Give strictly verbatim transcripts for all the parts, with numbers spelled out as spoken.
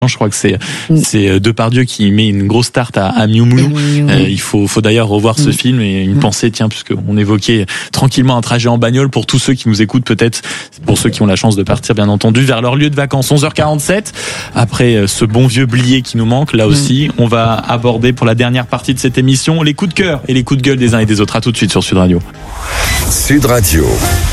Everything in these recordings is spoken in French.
Je crois que c'est c'est Depardieu qui met une grosse tarte à, à Miu Moulou. Euh, il faut faut d'ailleurs revoir ce film et une pensée, tiens, puisque on évoquait tranquillement un trajet en bagnole pour tous ceux qui nous écoutent, peut-être pour ceux qui ont la chance de partir, bien entendu, vers leur lieu de vacances. onze heures quarante-sept. Après ce bon vieux blier qui nous manque, là aussi, on va aborder pour la dernière partie de cette émission les coups de cœur et les coups de gueule des uns et des autres. À tout de suite sur Sud Radio. Sud Radio.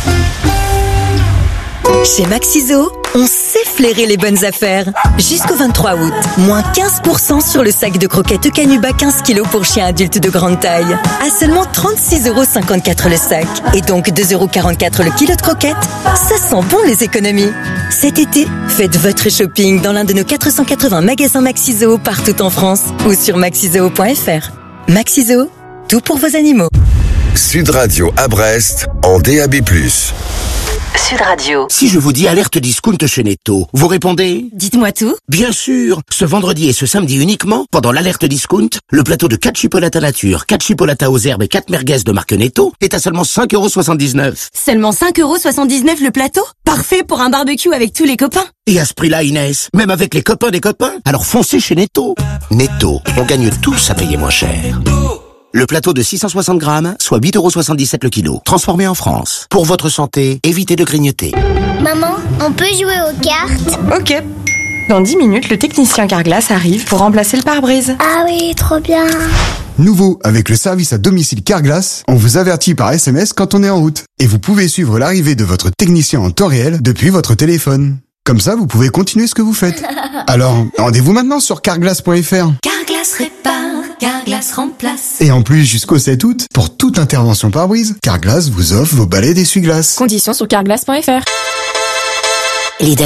Chez Maxiso, on sait flairer les bonnes affaires. Jusqu'au vingt-trois août, moins quinze pour cent sur le sac de croquettes Canuba quinze kilos pour chiens adultes de grande taille. À seulement trente-six euros cinquante-quatre le sac. Et donc deux euros quarante-quatre le kilo de croquettes. Ça sent bon les économies. Cet été, faites votre shopping dans l'un de nos quatre cent quatre-vingts magasins Maxiso partout en France ou sur maxiso point f r. Maxiso, tout pour vos animaux. Sud Radio à Brest en D A B plus. Sud Radio. Si je vous dis alerte discount chez Netto, vous répondez ? Dites-moi tout. Bien sûr. Ce vendredi et ce samedi uniquement, pendant l'alerte discount, le plateau de quatre chipolatas nature, quatre chipolatas aux herbes et quatre merguez de marque Netto est à seulement cinq euros soixante-dix-neuf. Seulement cinq euros soixante-dix-neuf le plateau ? Parfait pour un barbecue avec tous les copains. Et à ce prix-là, Inès, même avec les copains des copains, alors foncez chez Netto. Netto, on gagne tous à payer moins cher. Le plateau de six cent soixante grammes, soit huit euros soixante-dix-sept le kilo. Transformé en France. Pour votre santé, évitez de grignoter. Maman, on peut jouer aux cartes ? Ok. Dans dix minutes, le technicien Carglass arrive pour remplacer le pare-brise. Ah oui, trop bien. Nouveau, avec le service à domicile Carglass, on vous avertit par S M S quand on est en route. Et vous pouvez suivre l'arrivée de votre technicien en temps réel depuis votre téléphone. Comme ça, vous pouvez continuer ce que vous faites. Alors, rendez-vous maintenant sur carglass point f r. Carglass répare, Carglass remplace. Et en plus, jusqu'au sept août, pour toute intervention pare-brise, Carglass vous offre vos balais d'essuie-glace. Conditions sur carglass point f r. Lidl.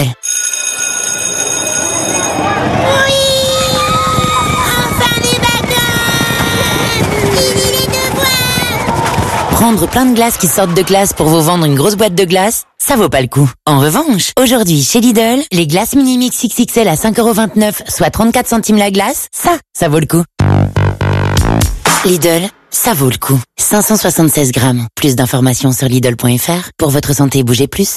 Prendre plein de glaces qui sortent de glace pour vous vendre une grosse boîte de glace, ça vaut pas le coup. En revanche, aujourd'hui, chez Lidl, les glaces Mini-Mix X X L à cinq euros vingt-neuf, soit trente-quatre centimes la glace, ça, ça vaut le coup. Lidl, ça vaut le coup. cinq cent soixante-seize grammes. Plus d'informations sur Lidl point f r. Pour votre santé, bougez plus.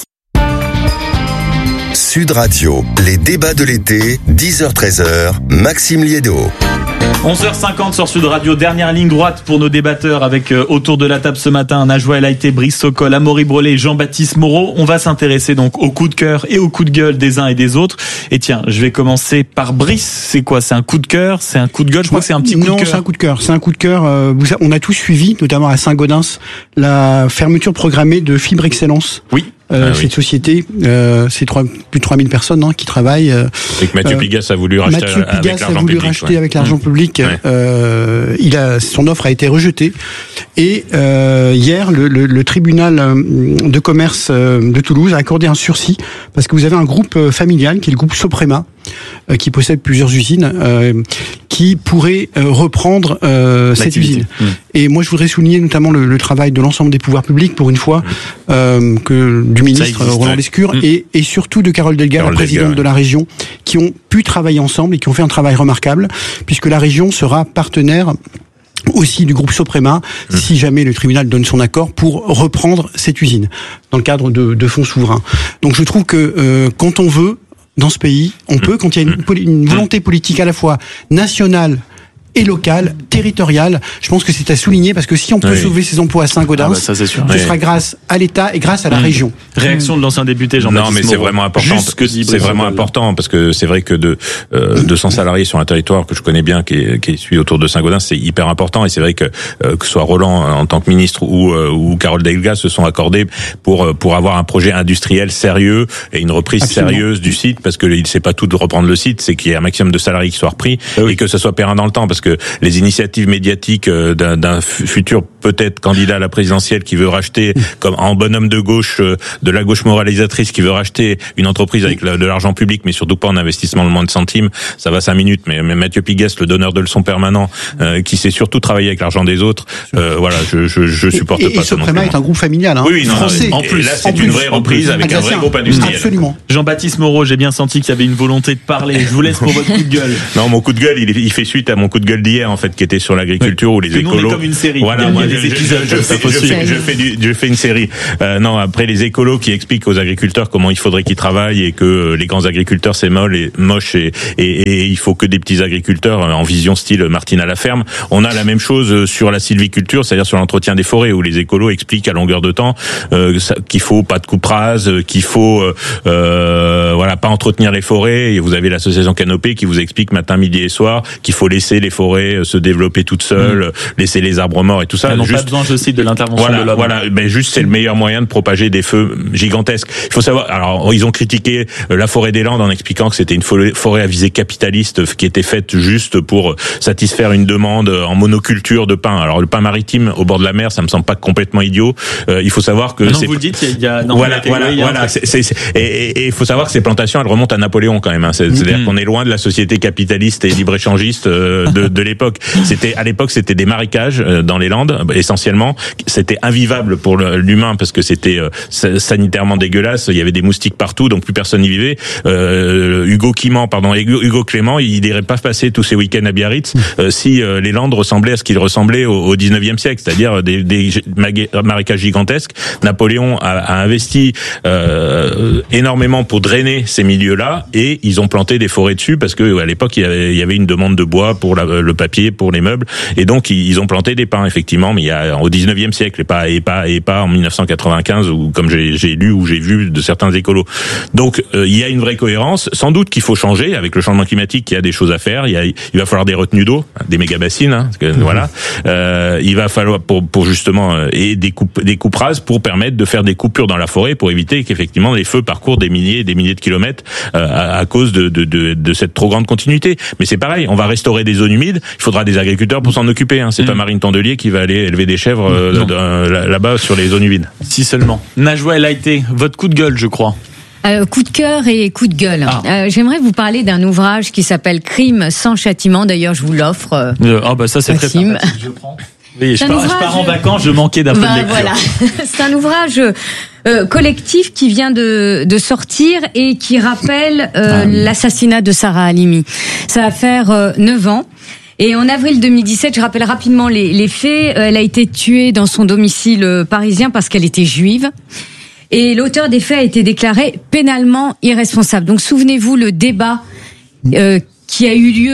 Sud Radio, les débats de l'été, dix heures treize heures, Maxime Liédo. onze heures cinquante sur Sud Radio, dernière ligne droite pour nos débatteurs avec euh, autour de la table ce matin Najwa El Haïté, Brice Sokol, Amaury Brelet et Jean-Baptiste Moreau. On va s'intéresser donc au coup de cœur et au coup de gueule des uns et des autres. Et tiens, je vais commencer par Brice. C'est quoi ? C'est un coup de cœur ? C'est un coup de gueule ? Je crois que c'est un petit coup non, de cœur. Non, c'est un coup de cœur. C'est un coup de cœur. Euh, vous, on a tous suivi, notamment à Saint-Gaudens, la fermeture programmée de Fibre Excellence. Oui. Euh, ah, cette oui. société, euh, c'est trois, plus de trois mille personnes hein, qui travaillent. Euh, et que Mathieu euh, Pigasse a voulu racheter Mathieu avec Pigasse l'argent a voulu public. racheter Ouais. avec l'argent mmh. public. Ouais. Euh, il a, son offre a été rejetée. Et euh, hier, le, le, le tribunal de commerce de Toulouse a accordé un sursis parce que vous avez un groupe familial qui est le groupe Soprema, euh, qui possède plusieurs usines, euh, qui pourrait euh, reprendre euh, cette usine. Mmh. Et moi, je voudrais souligner notamment le, le travail de l'ensemble des pouvoirs publics pour une fois, mmh. euh, que du ministre Roland Lescure mmh. et, et surtout de Carole Delga, Carole la présidente Delga, ouais. de la région, qui ont pu travailler ensemble et qui ont fait un travail remarquable, puisque la région sera partenaire aussi du groupe Soprema, mmh. si jamais le tribunal donne son accord pour reprendre cette usine dans le cadre de, de fonds souverains. Donc je trouve que euh, quand on veut, dans ce pays, on mmh. peut, quand il y a une, une volonté politique à la fois nationale et locale, territoriale, je pense que c'est à souligner parce que si on peut oui. sauver ces emplois à Saint-Gaudens, ah bah ça, c'est sûr. ce oui. sera grâce à l'État et grâce à la mmh. région. Réaction de l'ancien député Jean-Baptiste Non, mais c'est vraiment important. Parce que c'est vraiment important parce que c'est vrai que de euh, deux cents salariés sur un territoire que je connais bien, qui est, qui est celui autour de Saint-Gaudens, c'est hyper important. Et c'est vrai que euh, que ce soit Roland en tant que ministre ou euh, ou Carole Delga se sont accordés pour pour avoir un projet industriel sérieux et une reprise Absolument. sérieuse du site, parce que il sait pas tout de reprendre le site, c'est qu'il y ait un maximum de salariés qui soient repris ah oui. et que ça soit périn dans le temps, parce que que les initiatives médiatiques d'un, d'un futur peut-être candidat à la présidentielle qui veut racheter, comme en bonhomme de gauche, de la gauche moralisatrice, qui veut racheter une entreprise avec de l'argent public, mais surtout pas en investissement de moins de centimes, ça va cinq minutes. Mais, mais Mathieu Pigasse, le donneur de leçons permanent, euh, qui sait surtout travailler avec l'argent des autres, euh, voilà, je, je, je supporte et, pas et ça. Et Soprema est un groupe familial, hein, oui, oui, non, français. En plus, et là, c'est en une plus, vraie reprise avec un vrai groupe industriel. Absolument. Jean-Baptiste Moreau, j'ai bien senti qu'il y avait une volonté de parler. Je vous laisse pour votre coup de gueule. Non, mon coup de gueule, il, il fait suite à mon coup de gueule d'hier, en fait, qui était sur l'agriculture, oui. où les que écolos. Nous, on est comme une série. Voilà, moi, des épisodes. Je, je, fais, je, fais, je, fais du, je fais une série. Euh, non, après les écolos qui expliquent aux agriculteurs comment il faudrait qu'ils travaillent et que les grands agriculteurs c'est molle et moche et, et, et il faut que des petits agriculteurs en vision style Martine à la ferme. On a la même chose sur la sylviculture, c'est-à-dire sur l'entretien des forêts où les écolos expliquent à longueur de temps euh, qu'il faut pas de coupe rase, qu'il faut euh, voilà pas entretenir les forêts. Et vous avez l'association Canopée qui vous explique matin, midi et soir qu'il faut laisser les forêts se développer toutes seules, mmh. laisser les arbres morts et tout ça. Elles n'ont pas besoin, je cite, de l'intervention voilà, de l'homme. Voilà, ben juste c'est le meilleur moyen de propager des feux gigantesques. Il faut savoir, alors ils ont critiqué la forêt des Landes en expliquant que c'était une forêt à visée capitaliste qui était faite juste pour satisfaire une demande en monoculture de pin. Alors le pin maritime au bord de la mer, ça me semble pas complètement idiot. Euh, il faut savoir que non, c'est vous le dites, il y a non, voilà, voilà, voilà. C'est, c'est, c'est, et il faut savoir que ces plantations, elles remontent à Napoléon quand même. Hein. C'est, c'est-à-dire mm-hmm. qu'on est loin de la société capitaliste et libre-échangiste euh, de, de l'époque. C'était à l'époque, c'était des marécages euh, dans les Landes essentiellement. C'était invivable pour le, l'humain parce que c'était euh, sanitairement dégueulasse. Il y avait des moustiques partout, donc plus personne n'y vivait. Euh, Hugo Quimant, pardon, Hugo, Hugo Clément, il n'irait pas passer tous ses week-ends à Biarritz euh, si euh, les Landes ressemblaient à ce qu'ils ressemblaient au, au dix-neuvième siècle, c'est-à-dire des, des marécages gigantesques. Napoléon a, a investi euh, énormément pour drainer ces milieux-là et ils ont planté des forêts dessus parce que à l'époque il y avait, il y avait une demande de bois pour la, le papier, pour les meubles et donc ils ont planté des pins effectivement, mais il y a au dix-neuvième siècle et pas et pas et pas en mille neuf cent quatre-vingt-quinze ou comme j'ai, j'ai lu ou j'ai vu de certains écolos. Donc euh, il y a une vraie cohérence. Sans doute qu'il faut changer avec le changement climatique. Il y a des choses à faire. Il, y a, il va falloir des retenues d'eau, des méga bassines. Hein, parce que, mmh. Voilà. Euh, il va falloir pour pour justement euh, et des coupes des coupes rases pour permettre de faire des coupures dans la forêt pour éviter qu'effectivement les feux parcourent des milliers et des milliers de kilomètres euh, à, à cause de, de de de cette trop grande continuité. Mais c'est pareil. On va restaurer des zones humides. Il faudra des agriculteurs pour s'en occuper. Hein. C'est mmh. pas Marine Tondelier qui va aller élever des chèvres euh, dans, là-bas sur les zones humides. Si seulement. Najwa El Haïty, votre coup de gueule, je crois. Euh, coup de cœur et coup de gueule. Ah. Euh, j'aimerais vous parler d'un ouvrage qui s'appelle Crime sans châtiment. D'ailleurs, je vous l'offre. Euh, euh, oh bah ça c'est très sympathique. Je prends. Oui, je pars, ouvrage... je pars en vacances. Je manquais d'un peu bah, de lecture. Voilà. C'est un ouvrage euh, collectif qui vient de, de sortir et qui rappelle euh, ah, oui. l'assassinat de Sarah Halimi. Ça va faire euh, neuf ans. Et en avril deux mille dix-sept, je rappelle rapidement les, les faits. Elle a été tuée dans son domicile parisien parce qu'elle était juive. Et l'auteur des faits a été déclaré pénalement irresponsable. Donc souvenez-vous le débat euh, qui a eu lieu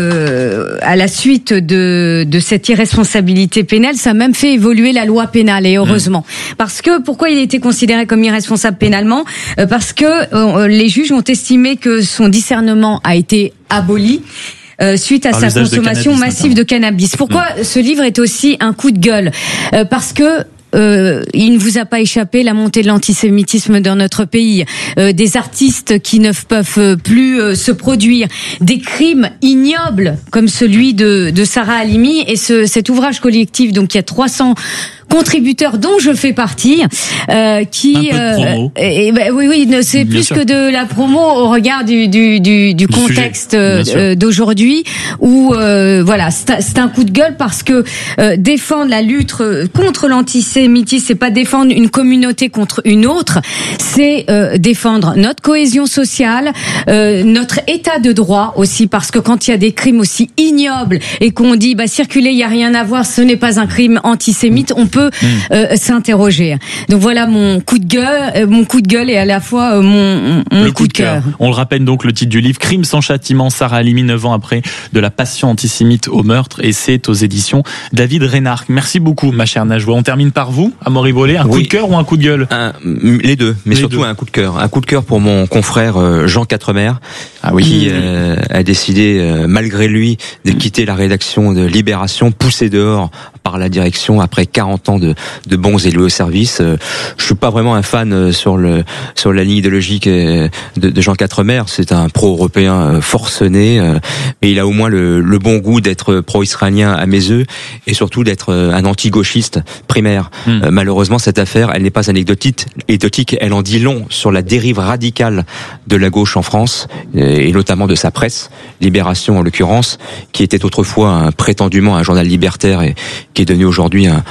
euh, à la suite de, de cette irresponsabilité pénale. Ça a même fait évoluer la loi pénale, et heureusement. Mmh. Parce que pourquoi il a été considéré comme irresponsable pénalement ? euh, Parce que euh, les juges ont estimé que son discernement a été aboli. Euh, suite à sa consommation de massive de cannabis. Pourquoi mmh. ce livre est aussi un coup de gueule ? euh, Parce que Euh, il ne vous a pas échappé la montée de l'antisémitisme dans notre pays, euh, des artistes qui ne peuvent plus euh, se produire, des crimes ignobles comme celui de, de Sarah Halimi, et ce, cet ouvrage collectif, donc il y a trois cents contributeurs dont je fais partie, euh, qui un peu de promo. Euh, et, ben, oui oui c'est bien plus sûr. Que de la promo au regard du du du, du, du contexte euh, d'aujourd'hui où euh, voilà c'est, c'est un coup de gueule parce que euh, défendre la lutte contre l'antisémitisme, c'est pas défendre une communauté contre une autre, c'est euh, défendre notre cohésion sociale, euh, notre état de droit aussi, parce que quand il y a des crimes aussi ignobles et qu'on dit bah circuler il y a rien à voir, ce n'est pas un crime antisémite, on peut Mmh. Euh, s'interroger. Donc voilà mon coup de gueule, euh, mon coup de gueule et à la fois euh, mon, mon le coup, coup de cœur. On le rappelle donc, le titre du livre, Crime sans châtiment, Sarah Halimi, neuf ans après de la passion antisémite au meurtre, et c'est aux éditions David Reynard. Merci beaucoup ma chère Najwa. On termine par vous, Amaury Bollet, un oui. coup de cœur ou un coup de gueule ? un, Les deux, mais les surtout deux. un coup de cœur. Un coup de cœur pour mon confrère euh, Jean Quatremer, ah oui. qui euh, a décidé, euh, malgré lui, de quitter la rédaction de Libération, poussé dehors par la direction après quarante ans de, de bons et loyaux services. Euh, je suis pas vraiment un fan sur le sur la ligne idéologique de, de Jean Quatremer. C'est un pro-européen forcené, euh, mais il a au moins le, le bon goût d'être pro-israélien à mes yeux, et surtout d'être un anti-gauchiste primaire. Mmh. Euh, malheureusement, cette affaire, elle n'est pas anecdotique, anecdotique, elle en dit long sur la dérive radicale de la gauche en France, et notamment de sa presse, Libération en l'occurrence, qui était autrefois un, prétendument un journal libertaire et qui est devenu aujourd'hui un, un torchon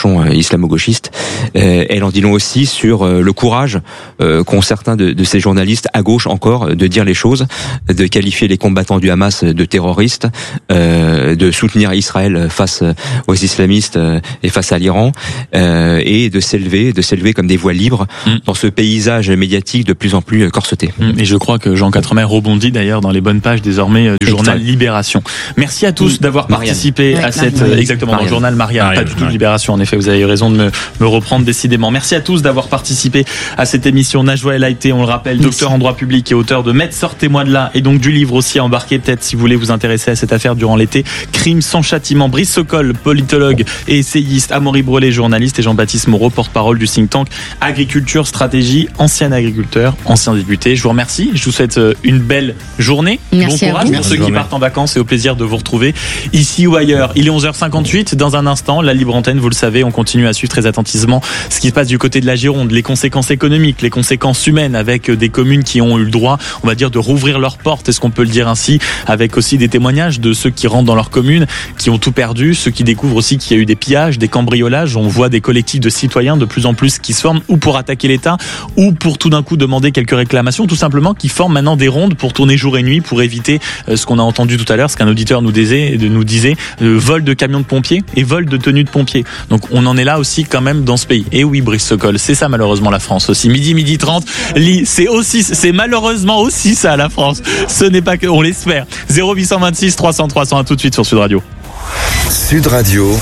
Mélenchon euh, islamo-gauchiste. Euh, elle en dit long aussi sur euh, le courage euh, qu'ont certains de, de ces journalistes à gauche encore de dire les choses, de qualifier les combattants du Hamas de terroristes, euh, de soutenir Israël face aux islamistes et face à l'Iran, euh, et de s'élever, de s'élever comme des voix libres mmh. dans ce paysage médiatique de plus en plus corseté. Mmh. Et je crois que Jean Quatremer rebondit d'ailleurs dans les bonnes pages désormais euh, du Exactement. journal Libération. Merci à tous mmh. d'avoir Marianne. participé ouais, à cette Marianne. exactement Marianne. dans le journal Marianne, Marianne. pas du tout ouais. Libération. En effet, vous avez eu raison de me, me reprendre décidément. Merci à tous d'avoir participé à cette émission. Najwa El Haïté, on le rappelle, Merci. docteur en droit public et auteur de Maître, sortez-moi de là, et donc du livre aussi à embarquer peut-être si vous voulez vous intéresser à cette affaire durant l'été. Crime sans châtiment. Brice Sokol, politologue et essayiste. Amaury Brelet, journaliste, et Jean-Baptiste Moreau, porte-parole du think tank Agriculture Stratégie, ancien agriculteur, ancien député. Je vous remercie. Je vous souhaite une belle journée. Merci bon courage pour ceux qui partent en vacances et au plaisir de vous retrouver ici ou ailleurs. Il est onze heures cinquante-huit. Dans un instant, la libre antenne, vous le savez, on continue à suivre très attentivement ce qui se passe du côté de la Gironde, les conséquences économiques, les conséquences humaines, avec des communes qui ont eu le droit, on va dire, de rouvrir leurs portes, est-ce qu'on peut le dire ainsi, avec aussi des témoignages de ceux qui rentrent dans leur commune, qui ont tout perdu, ceux qui découvrent aussi qu'il y a eu des pillages, des cambriolages. On voit des collectifs de citoyens de plus en plus qui se forment, ou pour attaquer l'État, ou pour tout d'un coup demander quelques réclamations, tout simplement, qui forment maintenant des rondes pour tourner jour et nuit, pour éviter ce qu'on a entendu tout à l'heure, ce qu'un auditeur nous disait, nous disait, euh, vol de camions de pompiers et vol de tenues de pompiers. Donc on en est là aussi quand même dans ce pays. Et oui, Brice Sokol, c'est ça malheureusement la France aussi. Midi, midi trente, c'est aussi, c'est malheureusement aussi ça la France. Ce n'est pas que, on l'espère. zéro huit cent vingt-six trois cents trois cents, à tout de suite sur Sud Radio. Sud Radio.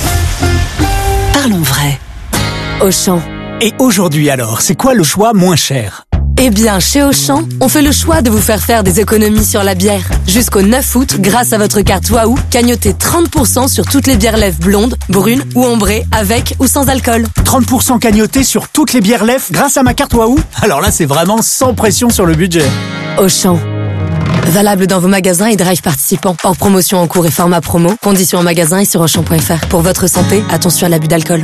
Parlons vrai. Auchan. Et aujourd'hui alors, c'est quoi le choix moins cher ? Eh bien, chez Auchan, on fait le choix de vous faire faire des économies sur la bière. Jusqu'au neuf août, grâce à votre carte Waouh, cagnotez trente pour cent sur toutes les bières lèvres blondes, brunes ou ambrées, avec ou sans alcool. trente pour cent cagnotés sur toutes les bières lèvres grâce à ma carte Waouh. Alors là, c'est vraiment sans pression sur le budget. Auchan. Valable dans vos magasins et drive participants. Hors promotion en cours et format promo. Conditions en magasin et sur auchan point f r. Pour votre santé, attention à l'abus d'alcool.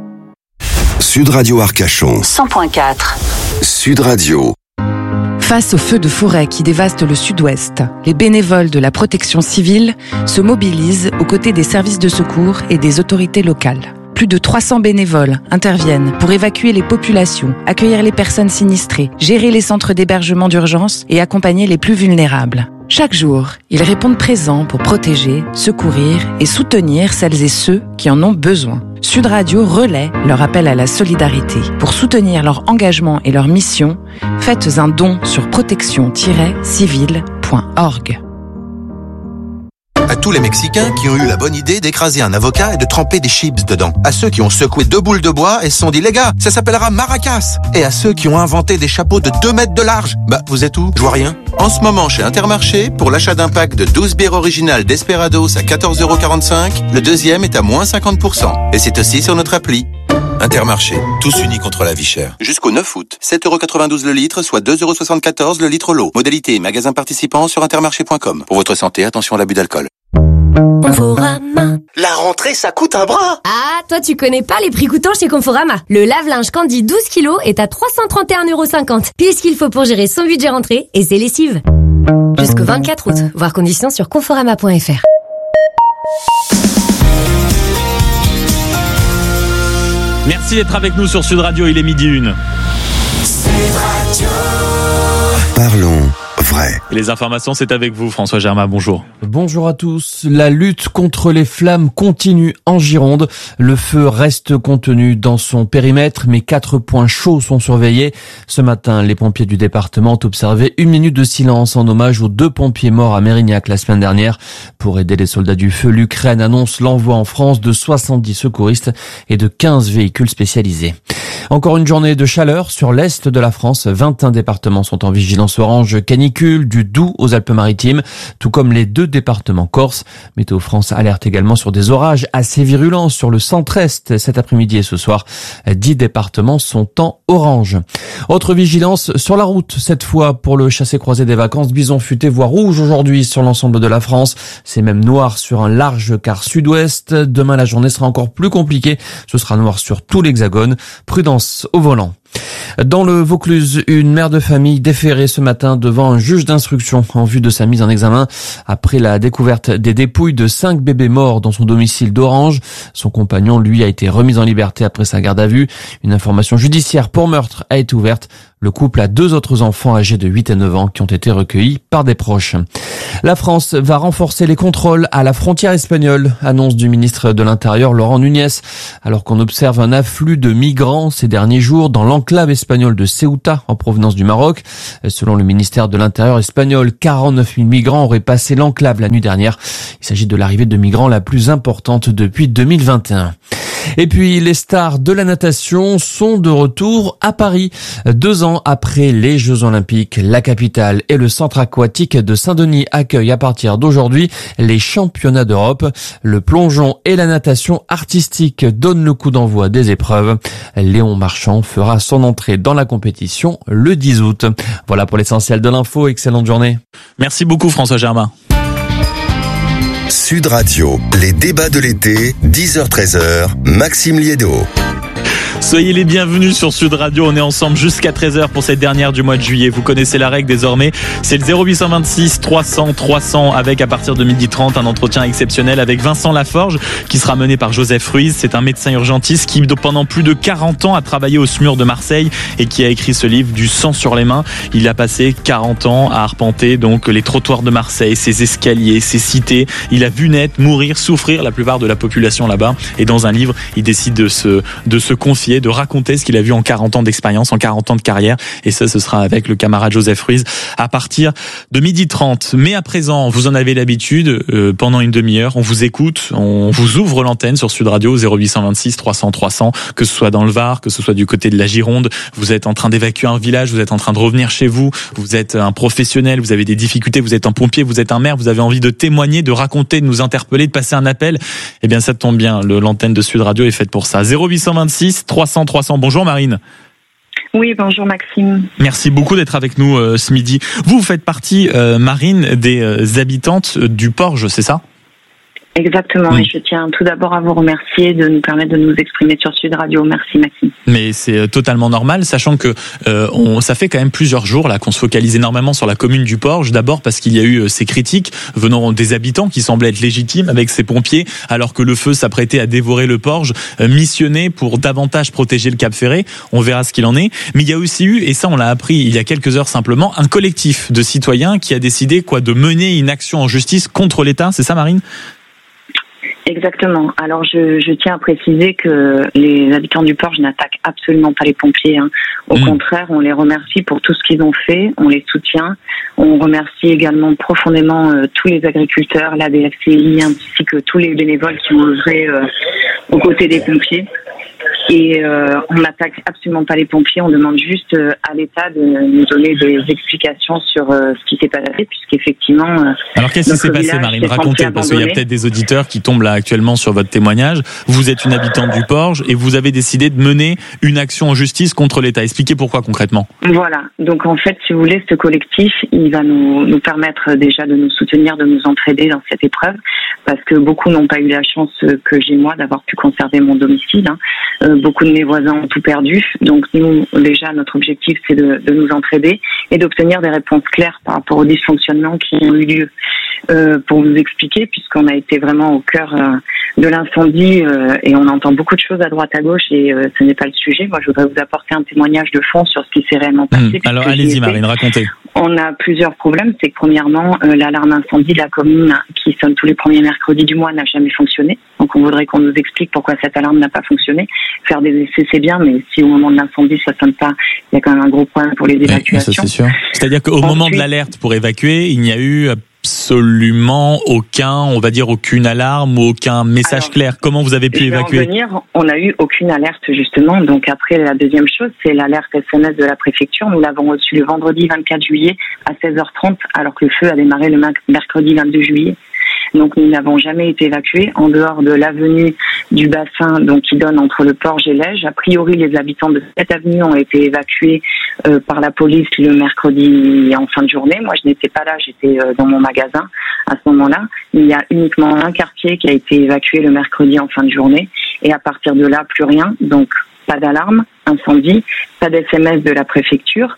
Sud Radio Arcachon. cent point quatre. Sud Radio. Face aux feux de forêt qui dévastent le sud-ouest, les bénévoles de la protection civile se mobilisent aux côtés des services de secours et des autorités locales. Plus de trois cents bénévoles interviennent pour évacuer les populations, accueillir les personnes sinistrées, gérer les centres d'hébergement d'urgence et accompagner les plus vulnérables. Chaque jour, ils répondent présents pour protéger, secourir et soutenir celles et ceux qui en ont besoin. Sud Radio relaie leur appel à la solidarité. Pour soutenir leur engagement et leur mission, faites un don sur protection tiret civile point org. À tous les Mexicains qui ont eu la bonne idée d'écraser un avocat et de tremper des chips dedans. À ceux qui ont secoué deux boules de bois et se sont dit, les gars, ça s'appellera maracas. Et à ceux qui ont inventé des chapeaux de deux mètres de large. Bah, vous êtes où? Je vois rien. En ce moment, chez Intermarché, pour l'achat d'un pack de douze bières originales Desperados à quatorze euros quarante-cinq, le deuxième est à moins cinquante pour cent. Et c'est aussi sur notre appli. Intermarché, tous unis contre la vie chère. Jusqu'au neuf août, sept euros quatre-vingt-douze le litre, soit deux euros soixante-quatorze le litre l'eau. Modalité et magasin participant sur intermarché point com. Pour votre santé, attention à l'abus d'alcool. Conforama. La rentrée, ça coûte un bras. Ah, toi tu connais pas les prix coûtants chez Conforama. Le lave-linge Candy douze kilos est à trois cent trente et un euros cinquante. Pile ce qu'il faut pour gérer son budget rentrée et ses lessives. Jusqu'au vingt-quatre août. Voir conditions sur conforama point f r. Merci d'être avec nous sur Sud Radio, il est midi une. Sud Radio. Parlons vrai. Et les informations, c'est avec vous, François Germain, bonjour. Bonjour à tous. La lutte contre les flammes continue en Gironde. Le feu reste contenu dans son périmètre, mais quatre points chauds sont surveillés. Ce matin, les pompiers du département ont observé une minute de silence en hommage aux deux pompiers morts à Mérignac la semaine dernière. Pour aider les soldats du feu, l'Ukraine annonce l'envoi en France de soixante-dix secouristes et de quinze véhicules spécialisés. Encore une journée de chaleur sur l'est de la France. vingt et un départements sont en vigilance orange canicule, du Doubs aux Alpes-Maritimes, tout comme les deux départements corse. Météo France alerte également sur des orages assez virulents sur le centre-est cet après-midi et ce soir. dix départements sont en orange. Autre vigilance sur la route, cette fois pour le chassé-croisé des vacances. Bison futé voie rouge aujourd'hui sur l'ensemble de la France. C'est même noir sur un large quart sud-ouest. Demain, la journée sera encore plus compliquée. Ce sera noir sur tout l'hexagone. Prudence au volant. Dans le Vaucluse, une mère de famille déférée ce matin devant un juge d'instruction en vue de sa mise en examen après la découverte des dépouilles de cinq bébés morts dans son domicile d'Orange. Son compagnon, lui, a été remis en liberté après sa garde à vue. Une information judiciaire pour meurtre a été ouverte. Le couple a deux autres enfants âgés de huit et neuf ans qui ont été recueillis par des proches. La France va renforcer les contrôles à la frontière espagnole, annonce du ministre de l'Intérieur Laurent Nunez, alors qu'on observe un afflux de migrants ces derniers jours dans l'enclave espagnole de Ceuta en provenance du Maroc. Selon le ministère de l'Intérieur espagnol, quarante-neuf mille migrants auraient passé l'enclave la nuit dernière. Il s'agit de l'arrivée de migrants la plus importante depuis deux mille vingt et un. Et puis, les stars de la natation sont de retour à Paris. Deux ans après les Jeux Olympiques, la capitale et le centre aquatique de Saint-Denis accueillent à partir d'aujourd'hui les championnats d'Europe. Le plongeon et la natation artistique donnent le coup d'envoi des épreuves. Léon Marchand fera son entrée dans la compétition le dix août. Voilà pour l'essentiel de l'info. Excellente journée. Merci beaucoup François Germain. Sud Radio, les débats de l'été, dix heures treize heures, Maxime Liédo. Soyez les bienvenus sur Sud Radio, on est ensemble jusqu'à treize heures pour cette dernière du mois de juillet. Vous connaissez la règle désormais, c'est le zéro huit cent vingt-six trois cents trois cents avec à partir de midi trente un entretien exceptionnel avec Vincent Laforge qui sera mené par Joseph Ruiz. C'est un médecin urgentiste qui pendant plus de quarante ans a travaillé au S M U R de Marseille et qui a écrit ce livre Du sang sur les mains. Il a passé quarante ans à arpenter donc les trottoirs de Marseille, ses escaliers, ses cités. Il a vu naître, mourir, souffrir la plupart de la population là-bas et dans un livre, il décide de se, de se confier, de raconter ce qu'il a vu en quarante ans d'expérience, en quarante ans de carrière. Et ça, ce sera avec le camarade Joseph Ruiz à partir de midi trente. Mais à présent, vous en avez l'habitude, euh, pendant une demi-heure, on vous écoute, on vous ouvre l'antenne sur Sud Radio, zéro huit cent vingt-six trois cents trois cents, que ce soit dans le Var, que ce soit du côté de la Gironde. Vous êtes en train d'évacuer un village, vous êtes en train de revenir chez vous, vous êtes un professionnel, vous avez des difficultés, vous êtes un pompier, vous êtes un maire, vous avez envie de témoigner, de raconter, de nous interpeller, de passer un appel. Eh bien, ça tombe bien, le, l'antenne de Sud Radio est faite pour ça. zéro huit cent vingt-six trois cents trois cents. Bonjour Marine. Oui, bonjour Maxime. Merci beaucoup d'être avec nous euh, ce midi. Vous, vous faites partie, euh, Marine, des euh, habitantes du Porge, c'est ça ? Exactement, mmh. Et je tiens tout d'abord à vous remercier de nous permettre de nous exprimer sur Sud Radio. Merci Maxime. Mais c'est totalement normal, sachant que euh, on, ça fait quand même plusieurs jours là qu'on se focalise énormément sur la commune du Porge. D'abord parce qu'il y a eu euh, ces critiques venant des habitants qui semblaient être légitimes avec ces pompiers, alors que le feu s'apprêtait à dévorer le Porge, euh, missionné pour davantage protéger le Cap Ferré. On verra ce qu'il en est. Mais il y a aussi eu, et ça on l'a appris il y a quelques heures simplement, un collectif de citoyens qui a décidé quoi de mener une action en justice contre l'État. C'est ça, Marine ? Exactement. Alors je, je tiens à préciser que les habitants du Porge n'attaquent absolument pas les pompiers. Hein. Au mmh. contraire, on les remercie pour tout ce qu'ils ont fait, on les soutient. On remercie également profondément euh, tous les agriculteurs, la D F C I, ainsi que tous les bénévoles qui ont œuvré euh, aux côtés des pompiers. Et euh, on n'attaque absolument pas les pompiers, on demande juste euh, à l'État de nous donner des explications sur euh, ce qui s'est passé, puisqu'effectivement... Euh, Alors qu'est-ce qui s'est passé, Marine ? Racontez, parce qu'il y a peut-être des auditeurs qui tombent là actuellement sur votre témoignage. Vous êtes une habitante du Porge et vous avez décidé de mener une action en justice contre l'État. Expliquez pourquoi concrètement. Voilà, donc en fait, si vous voulez, ce collectif, il va nous, nous permettre déjà de nous soutenir, de nous entraider dans cette épreuve, parce que beaucoup n'ont pas eu la chance que j'ai moi d'avoir pu conserver mon domicile. Hein. Euh, beaucoup de mes voisins ont tout perdu. Donc nous, déjà, notre objectif, c'est de, de nous entraider et d'obtenir des réponses claires par rapport aux dysfonctionnements qui ont eu lieu. Euh, pour vous expliquer, puisqu'on a été vraiment au cœur euh, de l'incendie euh, et on entend beaucoup de choses à droite à gauche et euh, ce n'est pas le sujet. Moi, je voudrais vous apporter un témoignage de fond sur ce qui s'est réellement passé. Mmh. Alors, allez-y, Marine, racontez. On a plusieurs problèmes. C'est que premièrement, euh, l'alarme incendie de la commune qui sonne tous les premiers mercredis du mois n'a jamais fonctionné. Donc, on voudrait qu'on nous explique pourquoi cette alarme n'a pas fonctionné. Faire des essais, c'est bien, mais si au moment de l'incendie, ça sonne pas, il y a quand même un gros problème pour les évacuations. Oui, ça, c'est sûr. C'est-à-dire qu'au Ensuite, moment de l'alerte pour évacuer, il n'y a eu absolument aucun, on va dire aucune alarme ou aucun message Alors, clair. Comment vous avez pu évacuer ? Venir, on n'a eu aucune alerte justement. Donc après, la deuxième chose, c'est l'alerte S M S de la préfecture. Nous l'avons reçue le vendredi vingt-quatre juillet à seize heures trente, alors que le feu a démarré le mercredi vingt-deux juillet. Donc nous n'avons jamais été évacués en dehors de l'avenue du bassin, donc qui donne entre le Porge et l'Ège. A priori, les habitants de cette avenue ont été évacués euh, par la police le mercredi en fin de journée. Moi, je n'étais pas là, j'étais euh, dans mon magasin à ce moment-là. Il y a uniquement un quartier qui a été évacué le mercredi en fin de journée, et à partir de là, plus rien. Donc pas d'alarme, incendie, pas d'S M S de la préfecture,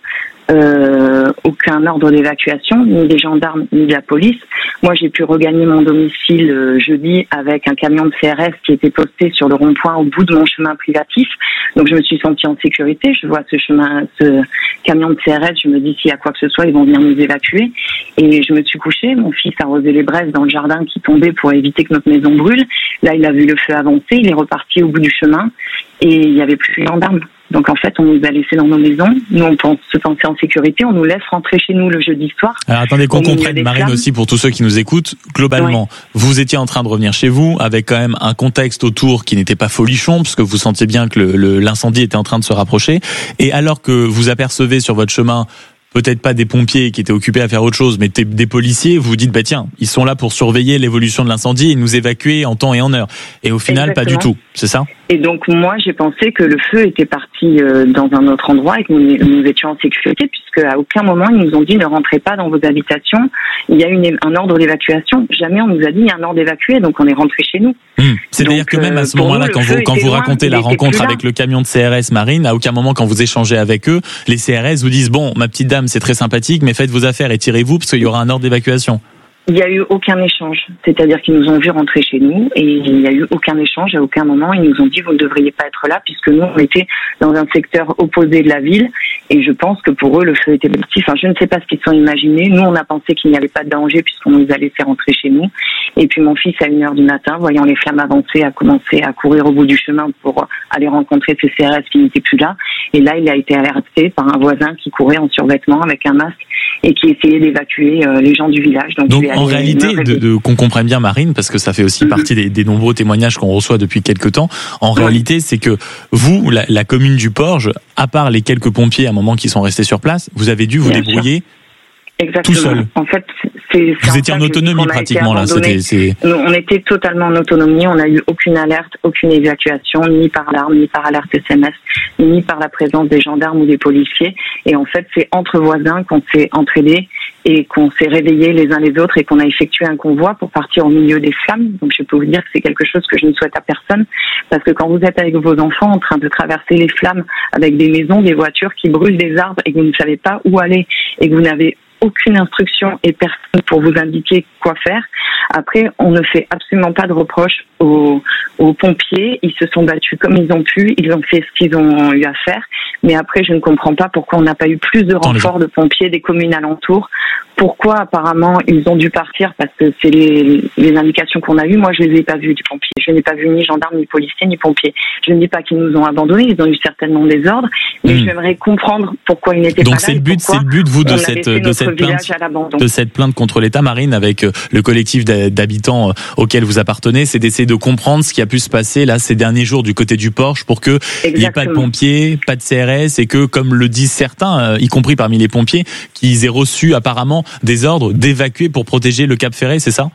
euh, aucun ordre d'évacuation, ni des gendarmes, ni de la police. Moi, j'ai pu regagner mon domicile euh, jeudi avec un camion de C R S qui était posté sur le rond-point au bout de mon chemin privatif. Donc, je me suis sentie en sécurité. Je vois ce chemin, ce camion de C R S, je me dis s'il y a quoi que ce soit, ils vont venir nous évacuer. Et je me suis couchée. Mon fils arrosait les braises dans le jardin qui tombait pour éviter que notre maison brûle. Là, il a vu le feu avancer. Il est reparti au bout du chemin et il n'y avait plus de gendarmes. Donc en fait, on nous a laissés dans nos maisons. Nous, on pense se penser en sécurité. On nous laisse rentrer chez nous le jeudi soir. Alors attendez qu'on comprenne, Marine, aussi pour tous ceux qui nous écoutent. Globalement, ouais. Vous étiez en train de revenir chez vous avec quand même un contexte autour qui n'était pas folichon, parce que vous sentiez bien que le, le, l'incendie était en train de se rapprocher. Et alors que vous apercevez sur votre chemin peut-être pas des pompiers qui étaient occupés à faire autre chose, mais des policiers, vous vous dites, bah tiens, ils sont là pour surveiller l'évolution de l'incendie et nous évacuer en temps et en heure. Et au final, exactement. Pas du tout, c'est ça ? Et donc moi, j'ai pensé que le feu était parti euh, dans un autre endroit et que nous, nous étions en sécurité, puisque à aucun moment ils nous ont dit ne rentrez pas dans vos habitations. Il y a une, un ordre d'évacuation. Jamais on nous a dit il y a un ordre d'évacuer, donc on est rentré chez nous. Mmh. C'est-à-dire que même à ce moment-là, nous, quand vous quand vous loin, racontez la rencontre avec le camion de C R S, Marine, à aucun moment quand vous échangez avec eux, les C R S vous disent bon, ma petite dame, c'est très sympathique, mais faites vos affaires et tirez-vous parce qu'il y aura un ordre d'évacuation. Il n'y a eu aucun échange, c'est-à-dire qu'ils nous ont vu rentrer chez nous et il n'y a eu aucun échange. À aucun moment, ils nous ont dit vous ne devriez pas être là puisque nous, on était dans un secteur opposé de la ville et je pense que pour eux, le feu était petit. Enfin, je ne sais pas ce qu'ils se sont imaginés. Nous, on a pensé qu'il n'y avait pas de danger puisqu'on nous a laissé rentrer chez nous. Et puis mon fils, à une heure du matin, voyant les flammes avancer, a commencé à courir au bout du chemin pour aller rencontrer ses C R S qui n'étaient plus là. Et là, il a été alerté par un voisin qui courait en survêtement avec un masque et qui essayait d'évacuer euh, les gens du village. Donc, Donc en réalité, de, de, qu'on comprenne bien, Marine, parce que ça fait aussi mm-hmm. partie des, des nombreux témoignages qu'on reçoit depuis quelques temps, en ouais. réalité, c'est que vous, la, la commune du Porge, à part les quelques pompiers à un moment qui sont restés sur place, vous avez dû vous bien débrouiller sûr. Exactement. Tout seul. En fait, c'est, c'est vous étiez en autonomie pratiquement là. C'était, c'est... Nous, on était totalement en autonomie. On n'a eu aucune alerte, aucune évacuation, ni par l'arme, ni par alerte S M S, ni par la présence des gendarmes ou des policiers. Et en fait, c'est entre voisins qu'on s'est entraînés et qu'on s'est réveillés les uns les autres et qu'on a effectué un convoi pour partir au milieu des flammes. Donc, je peux vous dire que c'est quelque chose que je ne souhaite à personne, parce que quand vous êtes avec vos enfants en train de traverser les flammes avec des maisons, des voitures qui brûlent des arbres et que vous ne savez pas où aller et que vous n'avez aucune instruction et personne pour vous indiquer quoi faire. Après, on ne fait absolument pas de reproches aux, aux pompiers. Ils se sont battus comme ils ont pu. Ils ont fait ce qu'ils ont eu à faire. Mais après, je ne comprends pas pourquoi on n'a pas eu plus de renforts de pompiers des communes alentours. Pourquoi, apparemment, ils ont dû partir, parce que c'est les, les indications qu'on a eues. Moi, je ne les ai pas vus, du pompier. Je n'ai pas vu ni gendarmes, ni policiers, ni pompiers. Je ne dis pas qu'ils nous ont abandonnés. Ils ont eu certainement des ordres. Mais mmh. j'aimerais comprendre pourquoi ils n'étaient Donc pas là. Donc, c'est le but, c'est le but, vous, de cette, de cette plainte, de cette plainte contre l'État, Marine, avec le collectif d'habitants auquel vous appartenez, c'est d'essayer de comprendre ce qui a pu se passer, là, ces derniers jours du côté du Porche, pour que il n'y ait pas de pompiers, pas de C R S, et que, comme le disent certains, y compris parmi les pompiers, qu'ils aient reçu apparemment des ordres d'évacuer pour protéger le Cap Ferret, c'est ça ?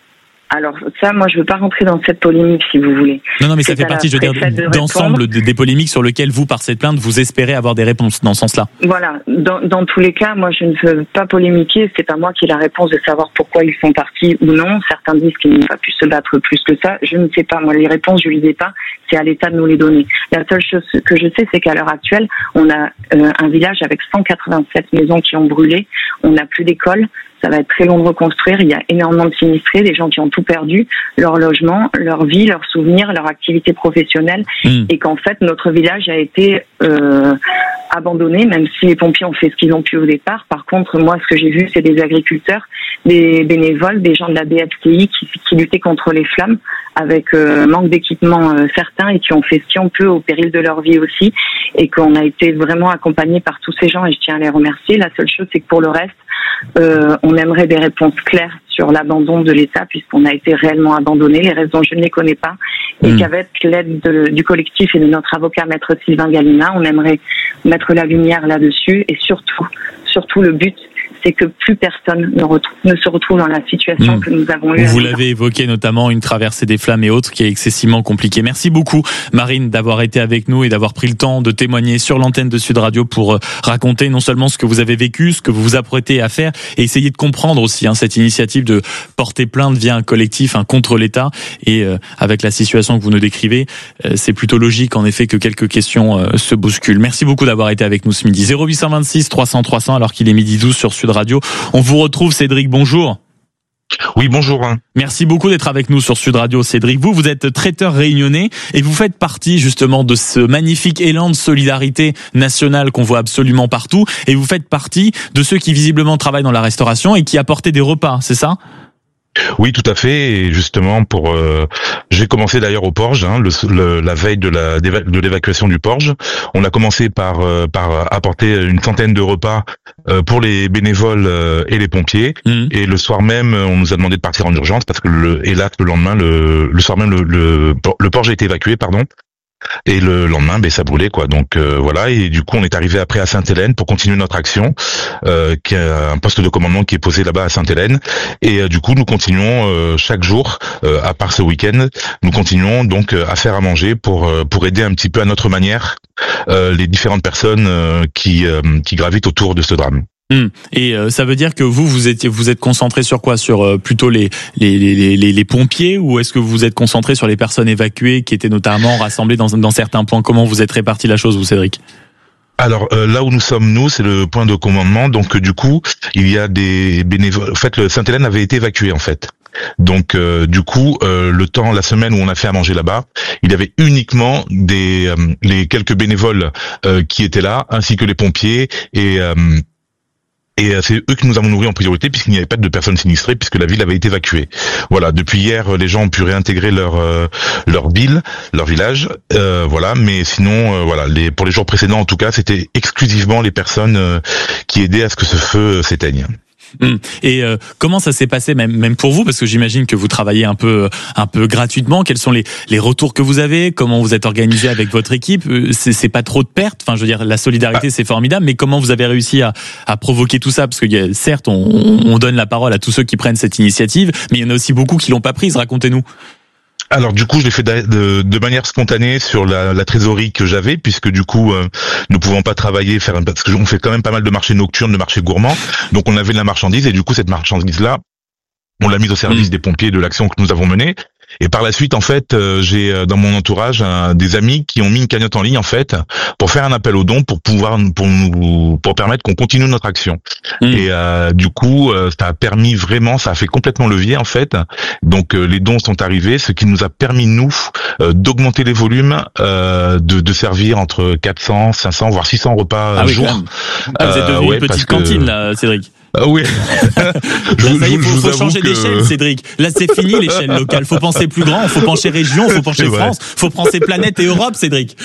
Alors ça, moi, je veux pas rentrer dans cette polémique, si vous voulez. Non, non, mais ça fait partie, je veux dire, d'ensemble de, des polémiques sur lesquelles vous, par cette plainte, vous espérez avoir des réponses dans ce sens-là. Voilà. Dans, dans tous les cas, moi, je ne veux pas polémiquer. C'est pas moi qui ai la réponse de savoir pourquoi ils sont partis ou non. Certains disent qu'ils n'ont pas pu se battre plus que ça. Je ne sais pas. Moi, les réponses, je les ai pas. C'est à l'État de nous les donner. La seule chose que je sais, c'est qu'à l'heure actuelle, on a euh, un village avec cent quatre-vingt-sept maisons qui ont brûlé. On n'a plus d'école. Ça va être très long de reconstruire. Il y a énormément de sinistrés, des gens qui ont tout perdu, leur logement, leur vie, leurs souvenirs, leur activité professionnelle, mmh. et qu'en fait notre village a été euh, abandonné, même si les pompiers ont fait ce qu'ils ont pu au départ. Par contre, moi, ce que j'ai vu, c'est des agriculteurs, des bénévoles, des gens de la B F T I qui, qui luttaient contre les flammes avec euh, manque d'équipement euh, certains et qui ont fait ce qu'ils ont pu au péril de leur vie aussi, et qu'on a été vraiment accompagnés par tous ces gens et je tiens à les remercier. La seule chose, c'est que pour le reste, Euh, on aimerait des réponses claires sur l'abandon de l'État, puisqu'on a été réellement abandonné. Les raisons, je ne les connais pas. Et mmh. qu'avec l'aide de, du collectif et de notre avocat, maître Sylvain Galina, on aimerait mettre la lumière là-dessus. Et surtout, surtout le but, c'est que plus personne ne, retrouve, ne se retrouve dans la situation mmh. que nous avons eue. Vous l'avez évoqué, notamment une traversée des flammes et autres qui est excessivement compliquée. Merci beaucoup, Marine, d'avoir été avec nous et d'avoir pris le temps de témoigner sur l'antenne de Sud Radio pour raconter non seulement ce que vous avez vécu, ce que vous vous apprêtez à faire et essayer de comprendre aussi hein, cette initiative de porter plainte via un collectif hein, contre l'État. Et euh, avec la situation que vous nous décrivez, euh, c'est plutôt logique en effet que quelques questions euh, se bousculent. Merci beaucoup d'avoir été avec nous ce midi. zéro huit deux six trois cents trois cents alors qu'il est midi douze sur Sud Radio. On vous retrouve, Cédric, bonjour. Oui, bonjour. Merci beaucoup d'être avec nous sur Sud Radio, Cédric. Vous, vous êtes traiteur réunionnais et vous faites partie justement de ce magnifique élan de solidarité nationale qu'on voit absolument partout. Et vous faites partie de ceux qui visiblement travaillent dans la restauration et qui apportaient des repas, c'est ça ? Oui, tout à fait. Et justement, pour, euh, j'ai commencé d'ailleurs au Porge, hein, le, le, la veille de la de l'évacuation du Porge. On a commencé par euh, par apporter une centaine de repas euh, pour les bénévoles euh, et les pompiers. Mmh. Et le soir même, on nous a demandé de partir en urgence parce que le, hélas, le lendemain, le, le soir même, le, le, le Porge a été évacué, pardon. Et le lendemain, ben ça brûlait quoi. Donc euh, voilà. Et du coup, on est arrivé après à Sainte-Hélène pour continuer notre action, euh, qui a un poste de commandement qui est posé là-bas à Sainte-Hélène. Et euh, du coup, nous continuons euh, chaque jour, euh, à part ce week-end, nous continuons donc euh, à faire à manger pour euh, pour aider un petit peu à notre manière euh, les différentes personnes euh, qui euh, qui gravitent autour de ce drame. Hum. Et euh, ça veut dire que vous vous êtes vous êtes concentré sur quoi, sur euh, plutôt les les, les les les pompiers, ou est-ce que vous vous êtes concentré sur les personnes évacuées qui étaient notamment rassemblées dans dans certains points? Comment vous êtes réparti la chose, vous, Cédric? Alors euh, là où nous sommes nous, c'est le point de commandement. Donc euh, du coup, il y a des bénévoles. En fait, le Sainte-Hélène avait été évacué en fait. Donc euh, du coup, euh, le temps, la semaine où on a fait à manger là-bas, il y avait uniquement des euh, les quelques bénévoles euh, qui étaient là, ainsi que les pompiers et euh, Et c'est eux que nous avons nourris en priorité puisqu'il n'y avait pas de personnes sinistrées puisque la ville avait été évacuée. Voilà, depuis hier, les gens ont pu réintégrer leur euh, leur ville, leur village. Euh, voilà, mais sinon, euh, voilà, les pour les jours précédents en tout cas, c'était exclusivement les personnes euh, qui aidaient à ce que ce feu s'éteigne. Et euh, comment ça s'est passé, même même pour vous, parce que j'imagine que vous travaillez un peu un peu gratuitement. Quels sont les les retours que vous avez? Comment vous êtes organisé avec votre équipe? C'est c'est pas trop de pertes? Enfin, je veux dire, la solidarité, c'est formidable, mais comment vous avez réussi à à provoquer tout ça? Parce que certes, on on donne la parole à tous ceux qui prennent cette initiative, mais il y en a aussi beaucoup qui l'ont pas prise. Racontez-nous. Alors du coup, je l'ai fait de, de, de manière spontanée sur la, la trésorerie que j'avais, puisque du coup, euh, nous ne pouvons pas travailler, faire parce que on fait quand même pas mal de marchés nocturnes, de marchés gourmands, donc on avait de la marchandise et du coup cette marchandise-là, on l'a mise au service mmh. des pompiers de l'action que nous avons menée. Et par la suite, en fait, euh, j'ai dans mon entourage un, des amis qui ont mis une cagnotte en ligne, en fait, pour faire un appel aux dons, pour pouvoir, pour nous, pour permettre qu'on continue notre action. Mmh. Et euh, du coup, euh, ça a permis vraiment, ça a fait complètement levier, en fait. Donc, euh, les dons sont arrivés, ce qui nous a permis nous euh, d'augmenter les volumes, euh, de, de servir entre quatre cents, cinq cents, voire six cents repas ah oui, jour. Ah, vous êtes devenu euh, ouais, une petite cantine, que... là, Cédric. Ah oui. je, là, ça y est, faut, faut changer que... d'échelle, Cédric. Là, c'est fini l'échelle locale. Faut penser plus grand. Faut pencher région. Faut pencher France. Faut penser planète et Europe, Cédric.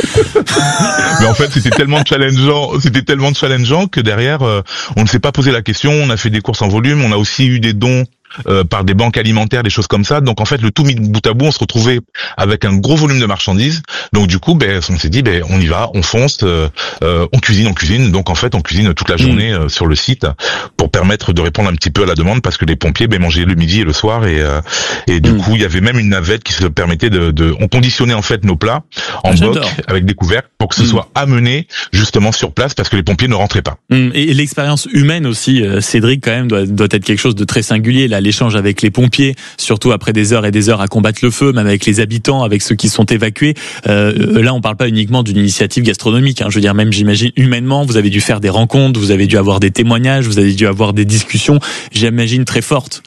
Mais en fait, c'était tellement challengeant, c'était tellement challengeant que derrière, euh, on ne s'est pas posé la question. On a fait des courses en volume. On a aussi eu des dons. Euh, par des banques alimentaires, des choses comme ça. Donc en fait, le tout mis bout à bout, on se retrouvait avec un gros volume de marchandises. Donc du coup, ben, on s'est dit, ben, on y va, on fonce, euh, euh, on cuisine, on cuisine. Donc en fait, on cuisine toute la journée euh, sur le site pour permettre de répondre un petit peu à la demande, parce que les pompiers, ben, mangeaient le midi et le soir, et euh, et du mmh. coup, il y avait même une navette qui se permettait de, de on conditionnait en fait nos plats en boc avec des couvercles pour que ce mmh. soit amené justement sur place, parce que les pompiers ne rentraient pas. Mmh. Et l'expérience humaine aussi, Cédric, quand même, doit, doit être quelque chose de très singulier. Là, l'échange avec les pompiers, surtout après des heures et des heures à combattre le feu, même avec les habitants, avec ceux qui sont évacués. Euh, là, on parle pas uniquement d'une initiative gastronomique. Hein. Je veux dire, même j'imagine humainement, vous avez dû faire des rencontres, vous avez dû avoir des témoignages, vous avez dû avoir des discussions, j'imagine très fortes.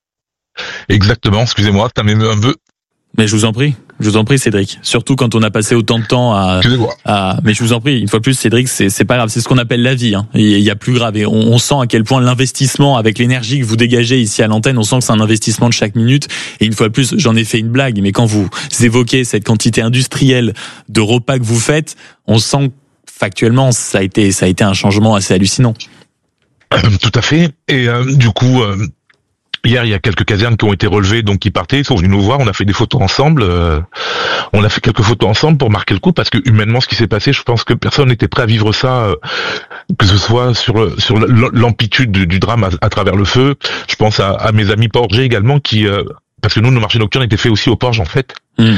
Exactement. Excusez-moi, ça m'émeut un peu. Mais je vous en prie, je vous en prie, Cédric. Surtout quand on a passé autant de temps à, à mais je vous en prie, une fois plus, Cédric, c'est, c'est pas grave, c'est ce qu'on appelle la vie. Hein. Il y a plus grave, et on, on sent à quel point l'investissement, avec l'énergie que vous dégagez ici à l'antenne, on sent que c'est un investissement de chaque minute. Et une fois de plus, j'en ai fait une blague, mais quand vous évoquez cette quantité industrielle de repas que vous faites, on sent que, factuellement, ça a été, ça a été un changement assez hallucinant. Euh, tout à fait. Et euh, du coup. Euh... Hier, il y a quelques casernes qui ont été relevées, donc qui partaient, ils sont venus nous voir, on a fait des photos ensemble, euh, on a fait quelques photos ensemble pour marquer le coup, parce que humainement, ce qui s'est passé, je pense que personne n'était prêt à vivre ça, euh, que ce soit sur sur l'amplitude du, du drame à, à travers le feu. Je pense à, à mes amis porgers également, qui, euh, parce que nous, nos marchés nocturnes étaient faits aussi au Porge, en fait. Mmh.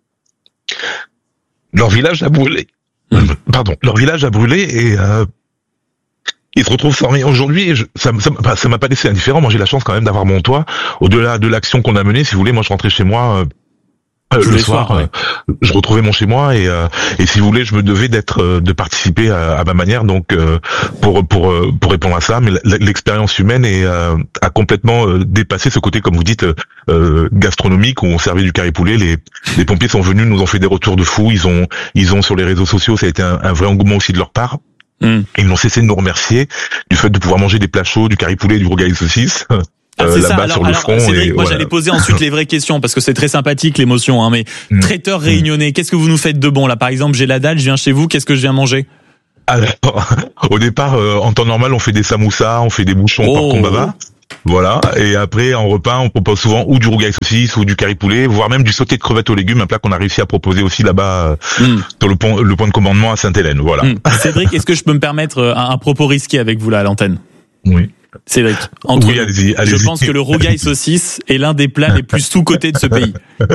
Leur village a brûlé. Mmh. Pardon, leur village a brûlé et... Euh, ils se retrouvent formés aujourd'hui et je, ça, ça, ça m'a pas laissé indifférent. Moi, j'ai la chance quand même d'avoir mon toit. Au-delà de l'action qu'on a menée, si vous voulez, moi, je rentrais chez moi euh, le soir. soir ouais. euh, je retrouvais mon chez moi et, euh, et si vous voulez, je me devais d'être, euh, de participer à, à ma manière. Donc, euh, pour pour pour répondre à ça, mais l'expérience humaine est, euh, a complètement euh, dépassé ce côté, comme vous dites, euh, gastronomique où on servait du curry poulet. Les les pompiers sont venus, nous ont fait des retours de fous. Ils ont ils ont sur les réseaux sociaux, ça a été un, un vrai engouement aussi de leur part. Mmh. Ils n'ont cessé de nous remercier du fait de pouvoir manger des plats chauds, du curry poulet, du rougail saucisse. Ah, euh, c'est là-bas ça. Alors, sur le alors, front. Cédric, et moi voilà. j'allais poser ensuite les vraies questions parce que c'est très sympathique l'émotion, hein, mais mmh. traiteur réunionnais, qu'est-ce que vous nous faites de bon là? Par exemple, j'ai la dalle, je viens chez vous, qu'est-ce que je viens manger? Alors, au départ, euh, en temps normal, on fait des samoussas, on fait des bouchons oh. porc baba. Voilà, et après en repas on propose souvent ou du rougail saucisse ou du curry poulet, voire même du sauté de crevettes aux légumes, un plat qu'on a réussi à proposer aussi là-bas mm. sur le pont, le point de commandement à Sainte-Hélène. Voilà. Mm. Cédric, est-ce que je peux me permettre un, un propos risqué avec vous là à l'antenne? Oui. Cédric, entre oui, nous, allez-y, allez-y. je pense que le rougail saucisse est l'un des plats les plus sous-cotés de ce pays.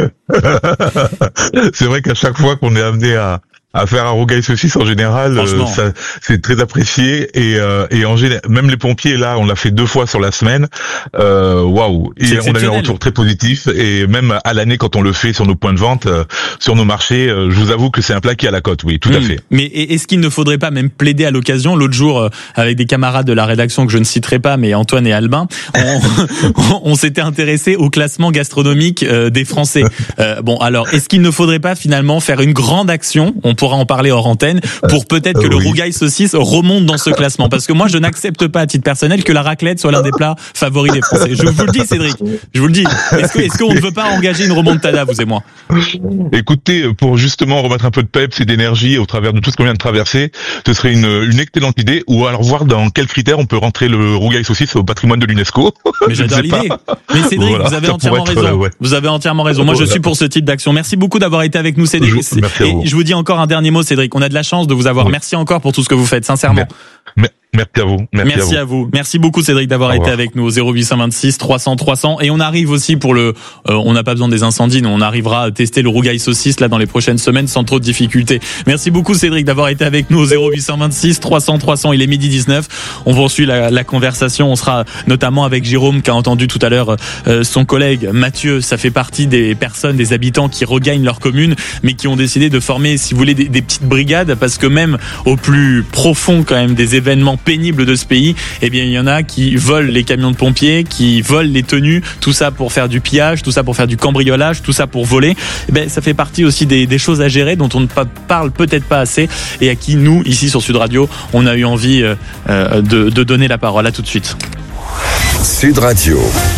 C'est vrai qu'à chaque fois qu'on est amené à à faire un rougail saucisse en général, euh, ça, c'est très apprécié et euh, et en général, même les pompiers là, on l'a fait deux fois sur la semaine. Euh, waouh, et on a eu un retour très positif et même à l'année quand on le fait sur nos points de vente, euh, sur nos marchés, euh, je vous avoue que c'est un plat qui est à la cote, oui, tout mmh. à fait. Mais est-ce qu'il ne faudrait pas même plaider à l'occasion? L'autre jour, euh, avec des camarades de la rédaction que je ne citerai pas, mais Antoine et Albin, on, on, on s'était intéressé au classement gastronomique euh, des Français. Euh, bon, alors est-ce qu'il ne faudrait pas finalement faire une grande action? On pourra en parler hors antenne pour peut-être que oui. le rougail saucisse remonte dans ce classement, parce que moi je n'accepte pas à titre personnel que la raclette soit l'un des plats favoris des Français. Je vous le dis, Cédric, je vous le dis. Est-ce que est-ce qu'on ne veut pas engager une remontada, vous et moi? Écoutez, pour justement remettre un peu de peps et d'énergie au travers de tout ce qu'on vient de traverser, ce serait une une excellente idée, ou alors voir dans quels critères on peut rentrer le rougail saucisse au patrimoine de l'UNESCO. Mais j'adore l'idée. Mais Cédric, voilà, vous avez entièrement raison. Euh, ouais. Vous avez entièrement raison. Moi, voilà. je suis pour ce type d'action. Merci beaucoup d'avoir été avec nous, Cédric. Je, merci et je vous dis encore un dernier mot, Cédric. On a de la chance de vous avoir. Oui. Merci encore pour tout ce que vous faites, sincèrement. Mais, mais, merci à vous. Merci, merci à, vous. à vous. Merci beaucoup, Cédric, d'avoir été avec nous au zéro huit cent vingt-six trois cents trois cents. Et on arrive aussi pour le. Euh, on n'a pas besoin des incendies, mais on arrivera à tester le rougail saucisse là dans les prochaines semaines sans trop de difficultés. Merci beaucoup, Cédric, d'avoir été avec nous au zéro huit cent vingt-six trois cents trois cents. Il est midi dix-neuf. On poursuit la, la conversation. On sera notamment avec Jérôme, qui a entendu tout à l'heure euh, son collègue Mathieu. Ça fait partie des personnes, des habitants qui regagnent leur commune, mais qui ont décidé de former, si vous voulez, des, des petites brigades, parce que même au plus profond quand même des événements pénibles de ce pays, eh bien il y en a qui volent les camions de pompiers, qui volent les tenues, tout ça pour faire du pillage, tout ça pour faire du cambriolage, tout ça pour voler. Eh bien, ça fait partie aussi des, des choses à gérer dont on ne parle peut-être pas assez et à qui nous, ici sur Sud Radio, on a eu envie euh, de, de donner la parole. À tout de suite. Sud Radio.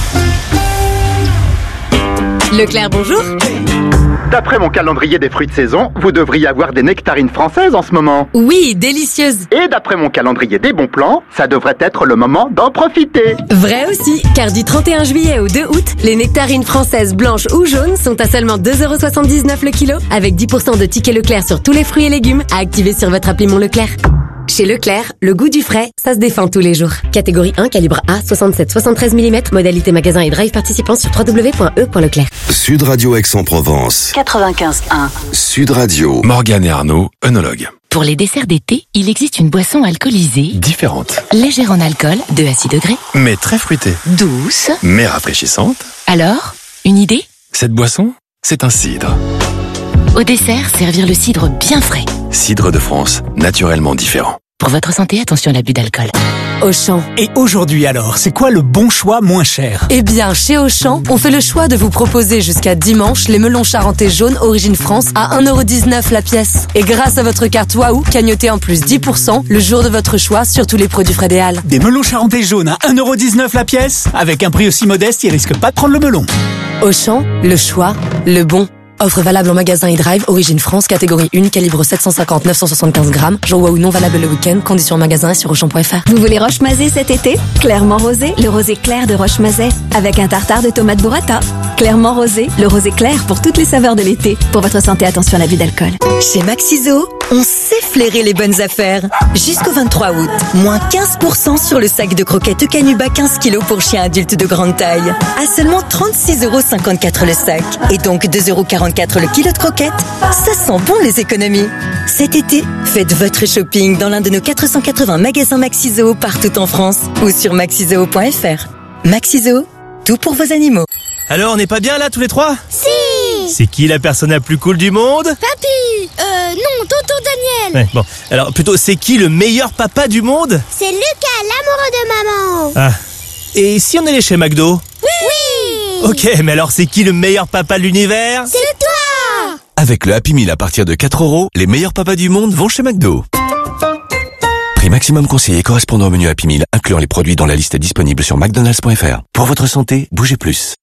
Leclerc, bonjour. D'après mon calendrier des fruits de saison, vous devriez avoir des nectarines françaises en ce moment. Oui, délicieuses. Et d'après mon calendrier des bons plans, ça devrait être le moment d'en profiter. Vrai aussi, car du trente et un juillet au deux août, les nectarines françaises blanches ou jaunes sont à seulement deux euros soixante-dix-neuf le kilo, avec dix pour cent de tickets Leclerc sur tous les fruits et légumes à activer sur votre appli Mon Leclerc. Chez Leclerc, le goût du frais, ça se défend tous les jours. Catégorie un, calibre A, soixante-sept soixante-treize millimètres, modalité magasin et drive participant sur w w w point e point leclerc. Sud Radio Aix-en-Provence. quatre-vingt-quinze un. Sud Radio. Morgane et Arnaud, œnologues. Pour les desserts d'été, il existe une boisson alcoolisée. Différente. Légère en alcool, deux à six degrés. Mais très fruitée. Douce. Mais rafraîchissante. Alors, une idée? Cette boisson, c'est un cidre. Au dessert, servir le cidre bien frais. Cidre de France, naturellement différent. Pour votre santé, attention à l'abus d'alcool. Auchan. Et aujourd'hui alors, c'est quoi le bon choix moins cher? Eh bien, chez Auchan, on fait le choix de vous proposer jusqu'à dimanche les melons charentais jaunes Origine France à un euro dix-neuf la pièce. Et grâce à votre carte Waouh, cagnotez en plus dix pour cent le jour de votre choix sur tous les produits frais des Halles. Des melons charentais jaunes à un euro dix-neuf la pièce? Avec un prix aussi modeste, ils risquent pas de prendre le melon. Auchan, le choix, le bon. Offre valable en magasin et drive, origine France, catégorie un, calibre sept cent cinquante neuf cent soixante-quinze grammes. Jour Waouh non valable le week-end. Conditions en magasin et sur auchan point f r. Vous voulez Roche-Mazet cet été? Clairement rosé, le rosé clair de Roche-Mazet. Avec un tartare de tomates burrata. Clairement rosé, le rosé clair pour toutes les saveurs de l'été. Pour votre santé, attention à l'abus d'alcool. Chez Maxiso, on sait flairer les bonnes affaires. Jusqu'au vingt-trois août, moins quinze pour cent sur le sac de croquettes Canuba quinze kilos pour chiens adultes de grande taille. À seulement trente-six euros cinquante-quatre le sac. Et donc deux euros quarante-quatre le kilo de croquettes. Ça sent bon les économies. Cet été, faites votre shopping dans l'un de nos quatre cent quatre-vingts magasins Maxiso partout en France ou sur maxiso point f r. Maxiso, tout pour vos animaux. Alors, on n'est pas bien là tous les trois? Si! C'est qui la personne la plus cool du monde? Papy! Euh, non, tonton Daniel! Ouais, bon, alors plutôt, c'est qui le meilleur papa du monde? C'est Lucas, l'amoureux de maman! Ah, et si on allait chez McDo? Oui! Ok, mais alors c'est qui le meilleur papa de l'univers? C'est toi! Avec le Happy Meal à partir de quatre euros, les meilleurs papas du monde vont chez McDo. Prix maximum conseillé correspondant au menu Happy Meal, incluant les produits dont la liste est disponible sur mcdonalds point f r. Pour votre santé, bougez plus.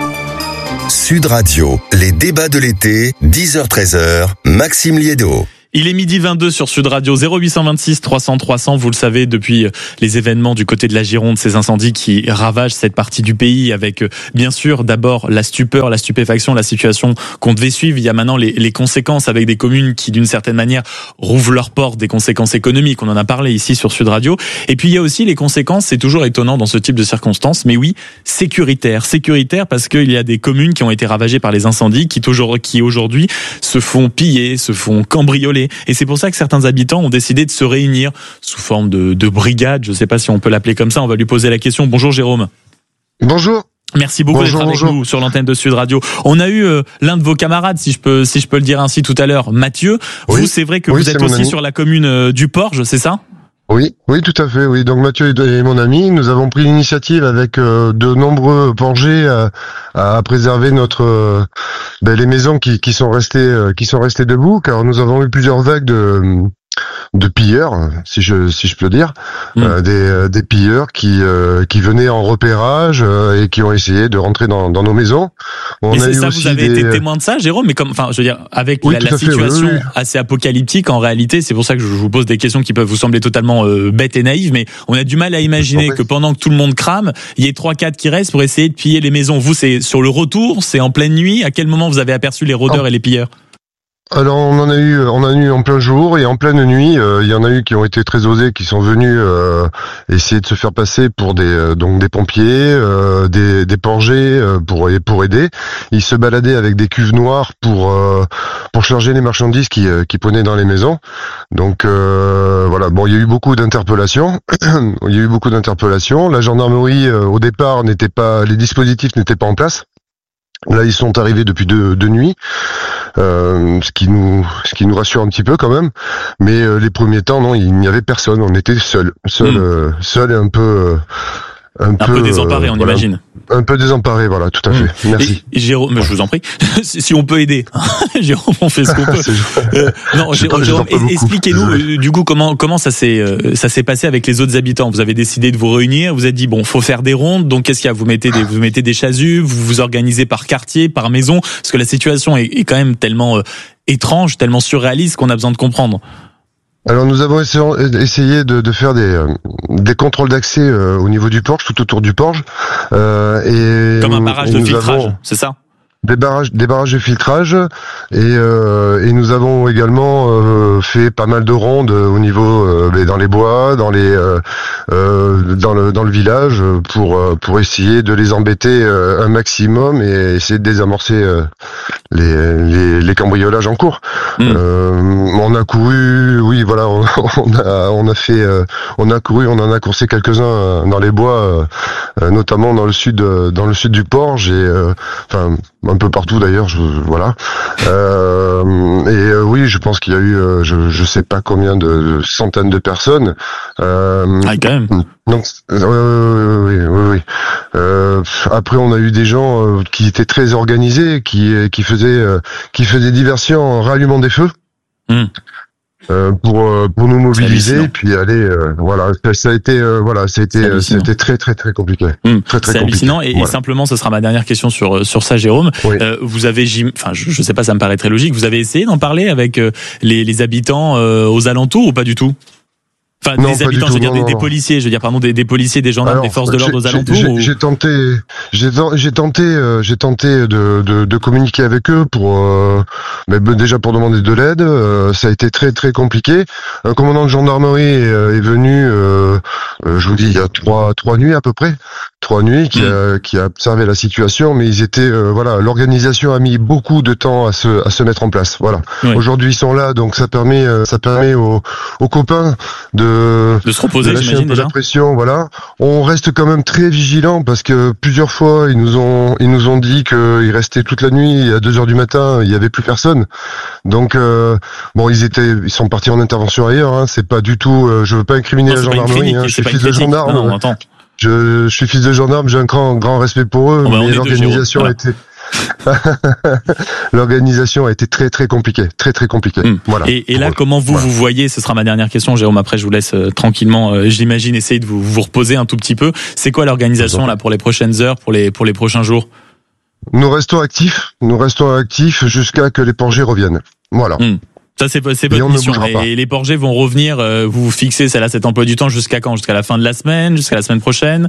Sud Radio, les débats de l'été, dix heures treize heures, Maxime Liédo. Il est midi vingt-deux sur Sud Radio, zéro huit cent vingt-six trois cents trois cents. Vous le savez, depuis les événements du côté de la Gironde, ces incendies qui ravagent cette partie du pays avec, bien sûr, d'abord la stupeur, la stupéfaction, la situation qu'on devait suivre. Il y a maintenant les, les conséquences avec des communes qui, d'une certaine manière, rouvrent leurs portes, des conséquences économiques. On en a parlé ici sur Sud Radio. Et puis, il y a aussi les conséquences, c'est toujours étonnant dans ce type de circonstances, mais oui, sécuritaires. Sécuritaires parce qu'il y a des communes qui ont été ravagées par les incendies, qui, qui aujourd'hui se font piller, se font cambrioler. Et c'est pour ça que certains habitants ont décidé de se réunir sous forme de, de brigade. Je ne sais pas si on peut l'appeler comme ça. On va lui poser la question. Bonjour Jérôme. Bonjour. Merci beaucoup bonjour, d'être avec bonjour. nous sur l'antenne de Sud Radio. On a eu euh, l'un de vos camarades, si je peux, si je peux le dire ainsi tout à l'heure, Mathieu. Oui. Vous, c'est vrai que oui, vous êtes aussi sur la commune euh, du Porge, c'est ça ? Oui, oui, tout à fait. Oui, donc Mathieu est mon ami. Nous avons pris l'initiative avec euh, de nombreux Porgers à, à préserver notre euh, ben, les maisons qui, qui sont restées euh, qui sont restées debout, car nous avons eu plusieurs vagues de de pilleurs, si je si je peux dire, mmh. euh, des euh, des pilleurs qui euh, qui venaient en repérage euh, et qui ont essayé de rentrer dans dans nos maisons. On et a c'est eu ça, aussi vous avez des... été témoin de ça, Jérôme, mais comme, enfin, je veux dire, avec oui, la, la fait, situation oui, oui. assez apocalyptique en réalité, c'est pour ça que je vous pose des questions qui peuvent vous sembler totalement euh, bêtes et naïves, mais on a du mal à imaginer que pendant que tout le monde crame, il y ait trois quatre qui restent pour essayer de piller les maisons. Vous, c'est sur le retour, c'est en pleine nuit. À quel moment vous avez aperçu les rôdeurs oh. et les pilleurs ? Alors on en a eu, on en a eu en plein jour et en pleine nuit. Euh, il y en a eu qui ont été très osés, qui sont venus euh, essayer de se faire passer pour des euh, donc des pompiers, euh, des des porgers euh, pour pour aider. Ils se baladaient avec des cuves noires pour euh, pour charger les marchandises qui euh, qui prenaient dans les maisons. Donc euh, voilà. Bon, il y a eu beaucoup d'interpellations. il y a eu beaucoup d'interpellations. La gendarmerie euh, au départ n'était pas, les dispositifs n'étaient pas en place. Là, ils sont arrivés depuis deux, deux nuits, euh, ce qui nous, ce qui nous rassure un petit peu quand même. Mais euh, les premiers temps, non, il n'y avait personne. On était seuls, seuls, mmh. euh, seuls et un peu, euh, un, un peu, peu désemparés, on voilà, imagine. Un peu désemparés, voilà, tout à fait. Mmh. Merci. Et, et Jérôme, je vous en prie, si on peut aider, Jérôme, on fait ce qu'on peut. euh, non, Jérôme, Jérôme expliquez-nous euh, du coup comment comment ça s'est euh, ça s'est passé avec les autres habitants. Vous avez décidé de vous réunir, vous avez dit bon, faut faire des rondes. Donc qu'est-ce qu'il y a ? Vous mettez des vous mettez des chasubles, vous vous organisez par quartier, par maison, parce que la situation est, est quand même tellement euh, étrange, tellement surréaliste qu'on a besoin de comprendre. Alors nous avons essayé de, de faire des, euh, des contrôles d'accès euh, au niveau du Porge, tout autour du Porge. Euh, et Comme un barrage de filtrage, c'est ça ? Des barrages, des barrages de filtrage, et, euh, et nous avons également euh, fait pas mal de rondes au niveau euh, dans les bois, dans les euh, euh, dans le dans le village pour pour essayer de les embêter euh, un maximum et essayer de désamorcer euh, les, les les cambriolages en cours. Mmh. Euh, on a couru, oui voilà, on, on a on a fait, euh, on a couru, on en a coursé quelques-uns dans les bois, euh, notamment dans le sud dans le sud du Porge et euh, enfin un peu partout d'ailleurs, je, voilà. Euh, et euh, oui, je pense qu'il y a eu, euh, je je sais pas combien de, de centaines de personnes. Euh, ah, quand même. Donc, euh, oui, oui, oui. Euh, après, on a eu des gens euh, qui étaient très organisés, qui qui faisaient euh, qui faisaient diversion en rallumant des feux. Mmh. euh, pour euh, pour nous mobiliser et puis aller euh, voilà ça a été euh, voilà ça a été c'était très très très compliqué. Mmh. Très très c'est compliqué. hallucinant et, voilà. et simplement ce sera ma dernière question sur sur ça, Jérôme. Oui. Euh, vous avez enfin je, je sais pas, ça me paraît très logique. Vous avez essayé d'en parler avec euh, les les habitants euh, aux alentours ou pas du tout? Enfin, non, des habitants, je veux dire des, des policiers, je veux dire pardon des, des policiers, des gendarmes, Alors, des forces de l'ordre aux alentours. J'ai, ou... j'ai tenté, j'ai, j'ai tenté, euh, j'ai tenté de, de, de communiquer avec eux pour, euh, mais déjà pour demander de l'aide. Euh, ça a été très très compliqué. Un commandant de gendarmerie est, est venu, euh, je vous dis, il y a trois trois nuits à peu près, trois nuits, qui a qui a observé la situation, mais ils étaient, euh, voilà, l'organisation a mis beaucoup de temps à se à se mettre en place. Voilà. Oui. Aujourd'hui ils sont là, donc ça permet ça permet aux, aux copains de de se reposer, de lâcher j'imagine un peu déjà. La pression, voilà. On reste quand même très vigilant parce que plusieurs fois ils nous ont ils nous ont dit qu'ils restaient toute la nuit, à deux heures du matin, il y avait plus personne. Donc euh, bon, ils étaient ils sont partis en intervention ailleurs. Hein. C'est pas du tout. Euh, je veux pas incriminer non, la gendarmerie. Hein. Je suis fils de gendarme. Non, non, attends. Je, je suis fils de gendarme. J'ai un grand grand respect pour eux, oh, bah, mais l'organisation a été l'organisation a été très très compliquée, très très compliquée. Mmh. Voilà. Et, et là, comment vous voilà. vous voyez, ce sera ma dernière question, Jérôme. Après, je vous laisse euh, tranquillement, euh, j'imagine, essayer de vous, vous reposer un tout petit peu. C'est quoi l'organisation là pour les prochaines heures, pour les pour les prochains jours? Nous restons actifs, nous restons actifs jusqu'à que les porgers reviennent. Voilà. Mmh. Ça c'est c'est votre mission. Et les porgers vont revenir. Euh, vous vous fixez celle-là, cet emploi du temps jusqu'à quand? Jusqu'à la fin de la semaine, jusqu'à la semaine prochaine?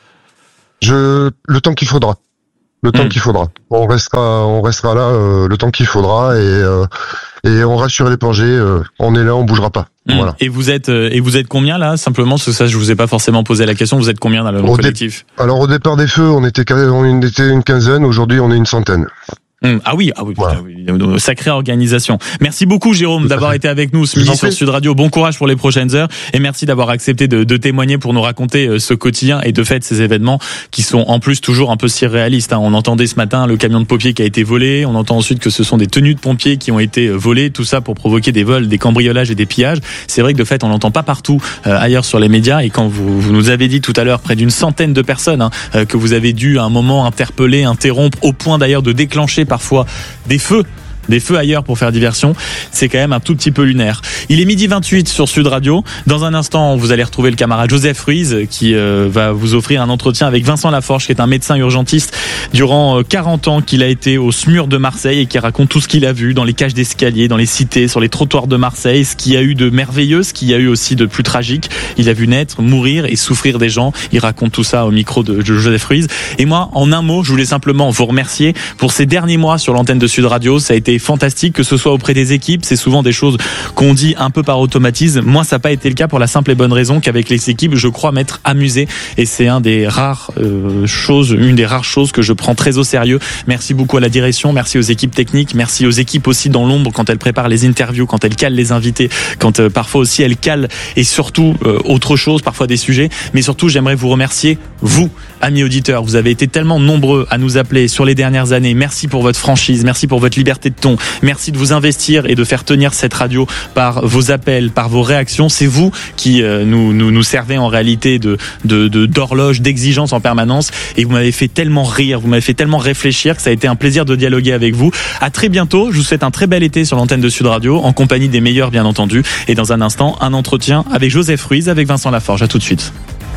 Je le temps qu'il faudra. Le temps mmh. qu'il faudra. On restera, on restera là euh, le temps qu'il faudra et euh, et on rassure les porgers. Euh, on est là, on bougera pas. Mmh. Voilà. Et vous êtes et vous êtes combien là? Simplement, parce que ça, je vous ai pas forcément posé la question. Vous êtes combien dans le au collectif? Dé- Alors au départ des feux, on était on était une quinzaine. Aujourd'hui, on est une centaine. Mmh. Ah oui, ah oui, voilà. oui, sacrée organisation. Merci beaucoup, Jérôme, d'avoir été avec nous ce midi sur Sud Radio. Bon courage pour les prochaines heures et merci d'avoir accepté de, de témoigner pour nous raconter ce quotidien et de fait ces événements qui sont en plus toujours un peu surréalistes. Hein. On entendait ce matin le camion de pompiers qui a été volé. On entend ensuite que ce sont des tenues de pompiers qui ont été volées. Tout ça pour provoquer des vols, des cambriolages et des pillages. C'est vrai que de fait, on l'entend pas partout euh, ailleurs sur les médias. Et quand vous, vous nous avez dit tout à l'heure près d'une centaine de personnes hein, euh, que vous avez dû à un moment interpeller, interrompre, au point d'ailleurs de déclencher parfois des feux, des feux ailleurs pour faire diversion, c'est quand même un tout petit peu lunaire. Il est midi vingt-huit sur Sud Radio. Dans un instant, vous allez retrouver le camarade Joseph Ruiz qui euh, va vous offrir un entretien avec Vincent Laforge, qui est un médecin urgentiste durant quarante ans, qu'il a été au S M U R de Marseille et qui raconte tout ce qu'il a vu dans les cages d'escalier, dans les cités, sur les trottoirs de Marseille, ce qu'il y a eu de merveilleux, ce qu'il y a eu aussi de plus tragique. Il a vu naître, mourir et souffrir des gens. Il raconte tout ça au micro de Joseph Ruiz. Et moi, en un mot, je voulais simplement vous remercier pour ces derniers mois sur l'antenne de Sud Radio. Ça a été fantastique, que ce soit auprès des équipes. C'est souvent des choses qu'on dit un peu par automatisme. Moi, ça n'a pas été le cas pour la simple et bonne raison qu'avec les équipes, je crois m'être amusé. Et c'est un des rares euh, choses, une des rares choses que je prends très au sérieux. Merci beaucoup à la direction, merci aux équipes techniques, merci aux équipes aussi dans l'ombre quand elles préparent les interviews, quand elles calent les invités, quand euh, parfois aussi elles calent et surtout euh, autre chose, parfois des sujets. Mais surtout, j'aimerais vous remercier, vous, amis auditeurs. Vous avez été tellement nombreux à nous appeler sur les dernières années. Merci pour votre franchise, merci pour votre liberté de ton. Merci de vous investir et de faire tenir cette radio par vos appels, par vos réactions. C'est vous qui euh, nous, nous nous servez en réalité de, de, de d'horloge, d'exigence en permanence. Et vous m'avez fait tellement rire, vous m'avez fait tellement réfléchir que ça a été un plaisir de dialoguer avec vous. À très bientôt. Je vous souhaite un très bel été sur l'antenne de Sud Radio, en compagnie des meilleurs bien entendu. Et dans un instant, un entretien avec Joseph Ruiz, avec Vincent Laforge. À tout de suite.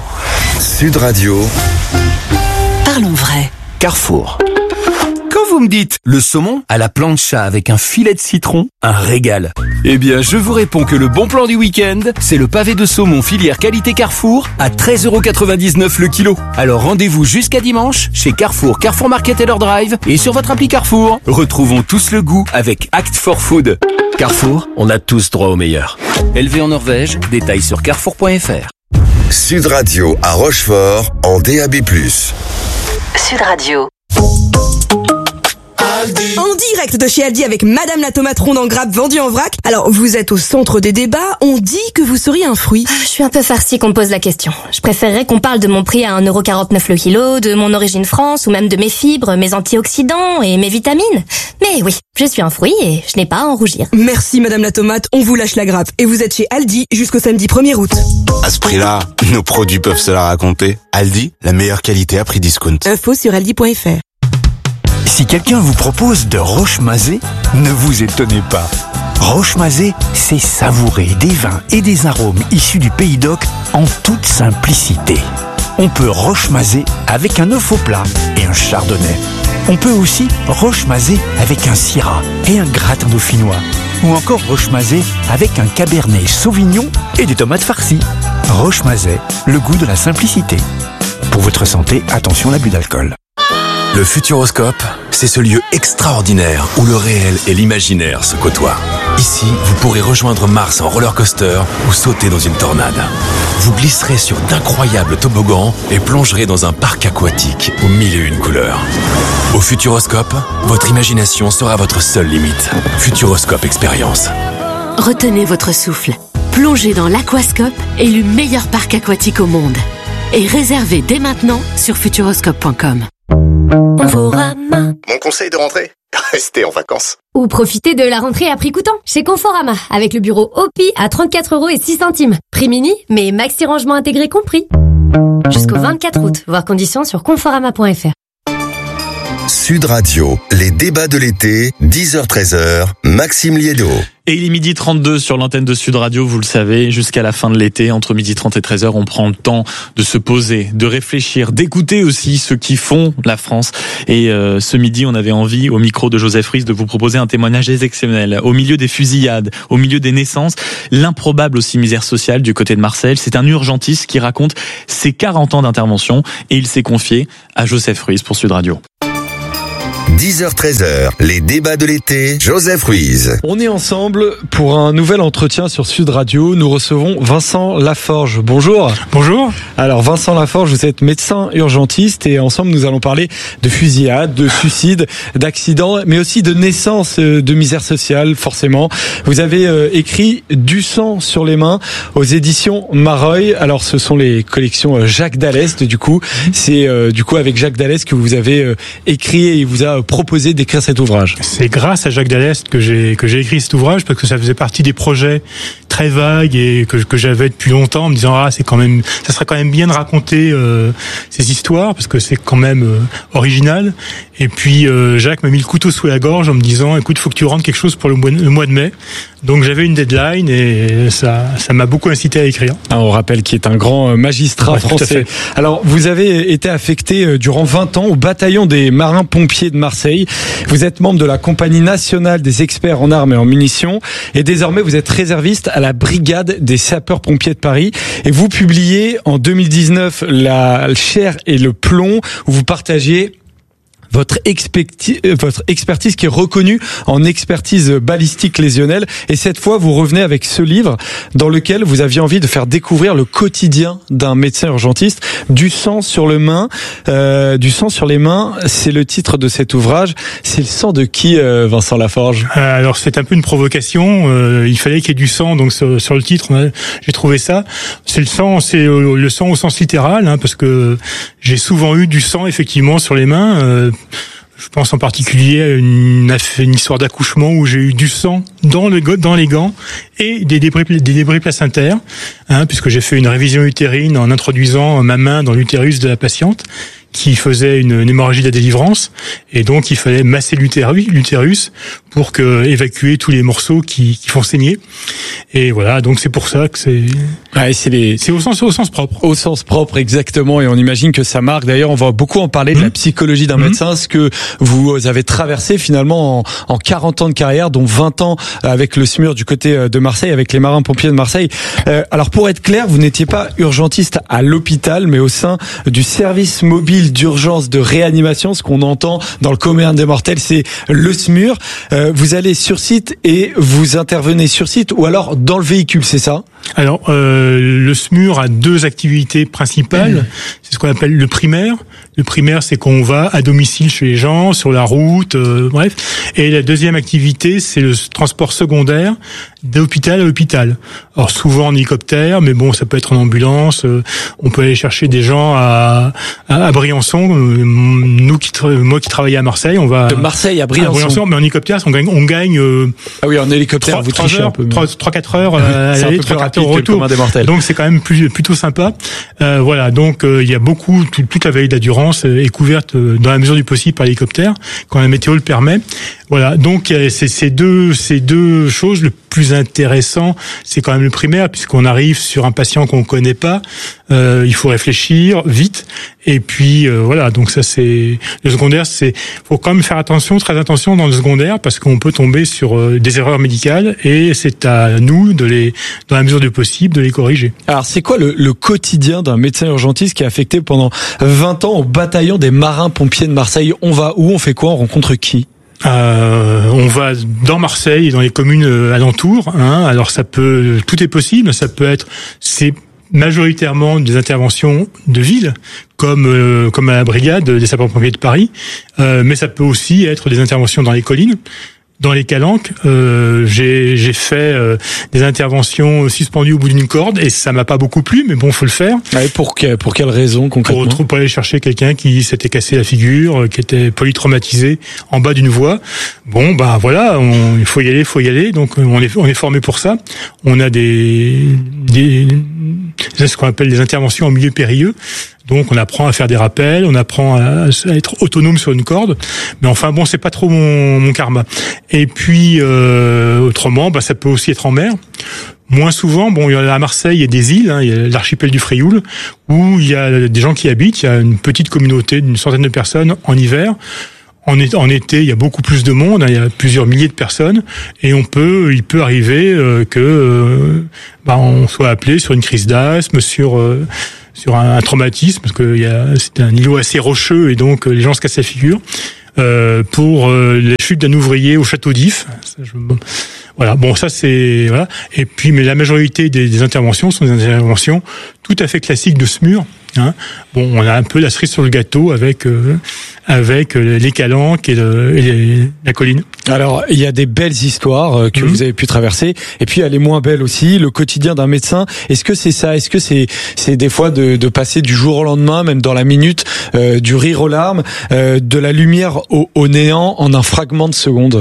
Sud Radio. Parlons vrai. Carrefour. Quand vous me dites le saumon à la plancha avec un filet de citron, un régal. Eh bien, je vous réponds que le bon plan du week-end, c'est le pavé de saumon filière qualité Carrefour à treize euros quatre-vingt-dix-neuf le kilo. Alors rendez-vous jusqu'à dimanche chez Carrefour, Carrefour Market et leur drive et sur votre appli Carrefour. Retrouvons tous le goût avec Act for Food. Carrefour, on a tous droit au meilleur. Élevé en Norvège, détails sur carrefour point f r. Sud Radio à Rochefort en D A B plus. Sud Radio. En direct de chez Aldi avec Madame la tomate ronde en grappe vendue en vrac. Alors, vous êtes au centre des débats, on dit que vous seriez un fruit. Je suis un peu farcie qu'on me pose la question. Je préférerais qu'on parle de mon prix à un euro quarante-neuf le kilo, de mon origine France, ou même de mes fibres, mes antioxydants et mes vitamines. Mais oui, je suis un fruit et je n'ai pas à en rougir. Merci Madame la tomate, on vous lâche la grappe. Et vous êtes chez Aldi jusqu'au samedi premier août. À ce prix-là, nos produits peuvent se la raconter. Aldi, la meilleure qualité à prix discount. Info sur aldi point f r. Si quelqu'un vous propose de roche mazé, ne vous étonnez pas. Rochemazet, c'est savourer des vins et des arômes issus du Pays d'Oc en toute simplicité. On peut rochemazer avec un œuf au plat et un chardonnay. On peut aussi rochemazer avec un syrah et un gratin dauphinois. Ou encore rochemazer avec un cabernet sauvignon et des tomates farcies. Rochemazet, le goût de la simplicité. Pour votre santé, attention à l'abus d'alcool. Le Futuroscope, c'est ce lieu extraordinaire où le réel et l'imaginaire se côtoient. Ici, vous pourrez rejoindre Mars en roller coaster ou sauter dans une tornade. Vous glisserez sur d'incroyables toboggans et plongerez dans un parc aquatique aux mille et une couleurs. Au Futuroscope, votre imagination sera votre seule limite. Futuroscope Expérience. Retenez votre souffle. Plongez dans l'Aquascope, élu meilleur parc aquatique au monde. Et réservez dès maintenant sur futuroscope point com. Conforama. Mon conseil de rentrée, restez en vacances. Ou profitez de la rentrée à prix coûtant chez Conforama avec le bureau O P I à trente-quatre euros et six centimes. Prix mini, mais maxi rangement intégré compris. Jusqu'au vingt-quatre août, voir conditions sur conforama point f r. Sud Radio, les débats de l'été, dix heures treize heures, Maxime Liédo. Et il est midi trente-deux sur l'antenne de Sud Radio, vous le savez, jusqu'à la fin de l'été, entre midi trente et treize heures, on prend le temps de se poser, de réfléchir, d'écouter aussi ceux qui font la France. Et euh, ce midi, on avait envie, au micro de Joseph Ruiz, de vous proposer un témoignage exceptionnel. Au milieu des fusillades, au milieu des naissances, l'improbable aussi misère sociale du côté de Marseille. C'est un urgentiste qui raconte ses quarante ans d'intervention et il s'est confié à Joseph Ruiz pour Sud Radio. dix heures treize heures, les débats de l'été, Joseph Ruiz. On est ensemble pour un nouvel entretien sur Sud Radio. Nous recevons Vincent Laforge. Bonjour. Bonjour. Alors Vincent Laforge, vous êtes médecin urgentiste et ensemble nous allons parler de fusillades, de suicides, d'accidents, mais aussi de naissances, de misère sociale forcément. Vous avez euh, écrit Du sang sur les mains aux éditions Mareuil. Alors ce sont les collections Jacques Dallest du coup. C'est euh, du coup avec Jacques Dallest que vous avez euh, écrit et il vous a proposé d'écrire cet ouvrage. C'est grâce à Jacques Dallest que j'ai que j'ai écrit cet ouvrage parce que ça faisait partie des projets très vagues et que que j'avais depuis longtemps en me disant ah c'est quand même ça serait quand même bien de raconter euh, ces histoires parce que c'est quand même euh, original. Et puis euh, Jacques m'a mis le couteau sous la gorge en me disant écoute faut que tu rendes quelque chose pour le mois, le mois de mai. Donc j'avais une deadline et ça ça m'a beaucoup incité à écrire. Ah, on rappelle qu'il est un grand magistrat ouais, français. Alors vous avez été affecté durant vingt ans au bataillon des marins-pompiers de Marseille. Vous êtes membre de la Compagnie nationale des experts en armes et en munitions et désormais vous êtes réserviste à la brigade des sapeurs-pompiers de Paris et vous publiez en deux mille dix-neuf La chair et le plomb où vous partagiez votre expertise, votre expertise qui est reconnue en expertise balistique lésionnelle. Et cette fois, vous revenez avec ce livre dans lequel vous aviez envie de faire découvrir le quotidien d'un médecin urgentiste. Du sang sur le main, euh, du sang sur les mains, c'est le titre de cet ouvrage. C'est le sang de qui, euh, Vincent Laforge ? euh, Alors c'est un peu une provocation. Euh, il fallait qu'il y ait du sang, donc sur, sur le titre, on a, j'ai trouvé ça. C'est le sang, c'est euh, le sang au sens littéral, hein, parce que j'ai souvent eu du sang effectivement sur les mains. Euh, Je pense en particulier à une, une histoire d'accouchement où j'ai eu du sang dans, le, dans les gants et des débris, des débris placentaires, hein, puisque j'ai fait une révision utérine en introduisant ma main dans l'utérus de la patiente qui faisait une, une hémorragie de la délivrance, et donc il fallait masser l'utérus, l'utérus pour que évacuer tous les morceaux qui, qui font saigner. Et voilà, donc c'est pour ça que c'est ouais, c'est les c'est au sens au sens propre. Au sens propre exactement, et on imagine que ça marque. D'ailleurs, on va beaucoup en parler de mmh. la psychologie d'un mmh. médecin, ce que vous avez traversé finalement en, en quarante ans de carrière, dont vingt ans avec le S M U R du côté de Marseille, avec les marins-pompiers de Marseille. Euh, alors pour être clair, vous n'étiez pas urgentiste à l'hôpital, mais au sein du service mobile d'urgence de réanimation, ce qu'on entend dans le commun des mortels, c'est le S M U R. Euh, vous allez sur site et vous intervenez sur site ou alors dans le véhicule, c'est ça ? Alors, euh, le S M U R a deux activités principales. Mmh. C'est ce qu'on appelle le primaire. Le primaire, c'est qu'on va à domicile chez les gens, sur la route, euh, bref. Et la deuxième activité, c'est le transport secondaire. d'hôpital à hôpital. Alors souvent en hélicoptère, mais bon, ça peut être en ambulance. Euh, on peut aller chercher des gens à, à, à Briançon. Euh, nous qui tra- moi qui travaillais à Marseille, on va de Marseille à Briançon. À Briançon, mais en hélicoptère, on gagne, on gagne. Euh, ah oui, en hélicoptère, trois, vous trichez un peu. trois quatre heures à c'est l'aller, un peu plus rapide au retour. que le commun des mortels. Donc c'est quand même plus, plutôt sympa. Euh, voilà, donc euh, il y a beaucoup, tout, toute la vallée d'Adurance est couverte euh, dans la mesure du possible par l'hélicoptère quand la météo le permet. Voilà, donc c'est ces deux, ces deux choses. Le plus intéressant, c'est quand même le primaire, puisqu'on arrive sur un patient qu'on connaît pas. Euh, il faut réfléchir vite, et puis euh, voilà. Donc ça, c'est le secondaire. C'est faut quand même faire attention, très attention dans le secondaire, parce qu'on peut tomber sur euh, des erreurs médicales, et c'est à nous de les, dans la mesure du possible, de les corriger. Alors, c'est quoi le, le quotidien d'un médecin urgentiste qui est affecté pendant vingt ans au bataillon des marins-pompiers de Marseille? On va où? On fait quoi? On rencontre qui? Euh, on va dans Marseille et dans les communes alentours. Hein. Alors ça peut, tout est possible. Ça peut être, c'est majoritairement des interventions de ville, comme euh, comme à la brigade des sapeurs-pompiers de Paris. Euh, mais ça peut aussi être des interventions dans les collines. Dans les calanques, euh, j'ai, j'ai fait euh, des interventions suspendues au bout d'une corde, et ça m'a pas beaucoup plu, mais bon, faut le faire. Ah, et pour que, pour quelle raison concrètement? Pour, pour aller chercher quelqu'un qui s'était cassé la figure, qui était polytraumatisé en bas d'une voie. Bon, bah voilà, on, il faut y aller, il faut y aller. Donc on est on est formé pour ça. On a des des c'est ce qu'on appelle des interventions en milieu périlleux. Donc on apprend à faire des rappels, on apprend à, à être autonome sur une corde, mais enfin bon, c'est pas trop mon, mon karma. Et puis euh, autrement, bah ça peut aussi être en mer. Moins souvent, bon, à Marseille, il y a des îles, hein, il y a l'archipel du Frioul, où il y a des gens qui habitent. Il y a une petite communauté d'une centaine de personnes en hiver. En été, il y a beaucoup plus de monde, hein, il y a plusieurs milliers de personnes, et on peut, il peut arriver euh, que euh, bah, on soit appelé sur une crise d'asthme, sur euh, sur un, un traumatisme, parce que il y a, c'est un îlot assez rocheux, et donc euh, les gens se cassent la figure. Euh, pour euh, la chute d'un ouvrier au château d'If. Ça, je... Voilà, bon, ça c'est voilà. Et puis, mais la majorité des, des interventions sont des interventions tout à fait classiques de S M U R. Hein. Bon, on a un peu la cerise sur le gâteau avec euh, avec les calanques et, le, et les, la colline. Alors, il y a des belles histoires que mmh. vous avez pu traverser, et puis il y a les moins belles aussi. Le quotidien d'un médecin, est-ce que c'est ça? Est-ce que c'est c'est des fois de, de passer du jour au lendemain, même dans la minute, euh, du rire aux larmes, euh, de la lumière au, au néant en un fragment de seconde?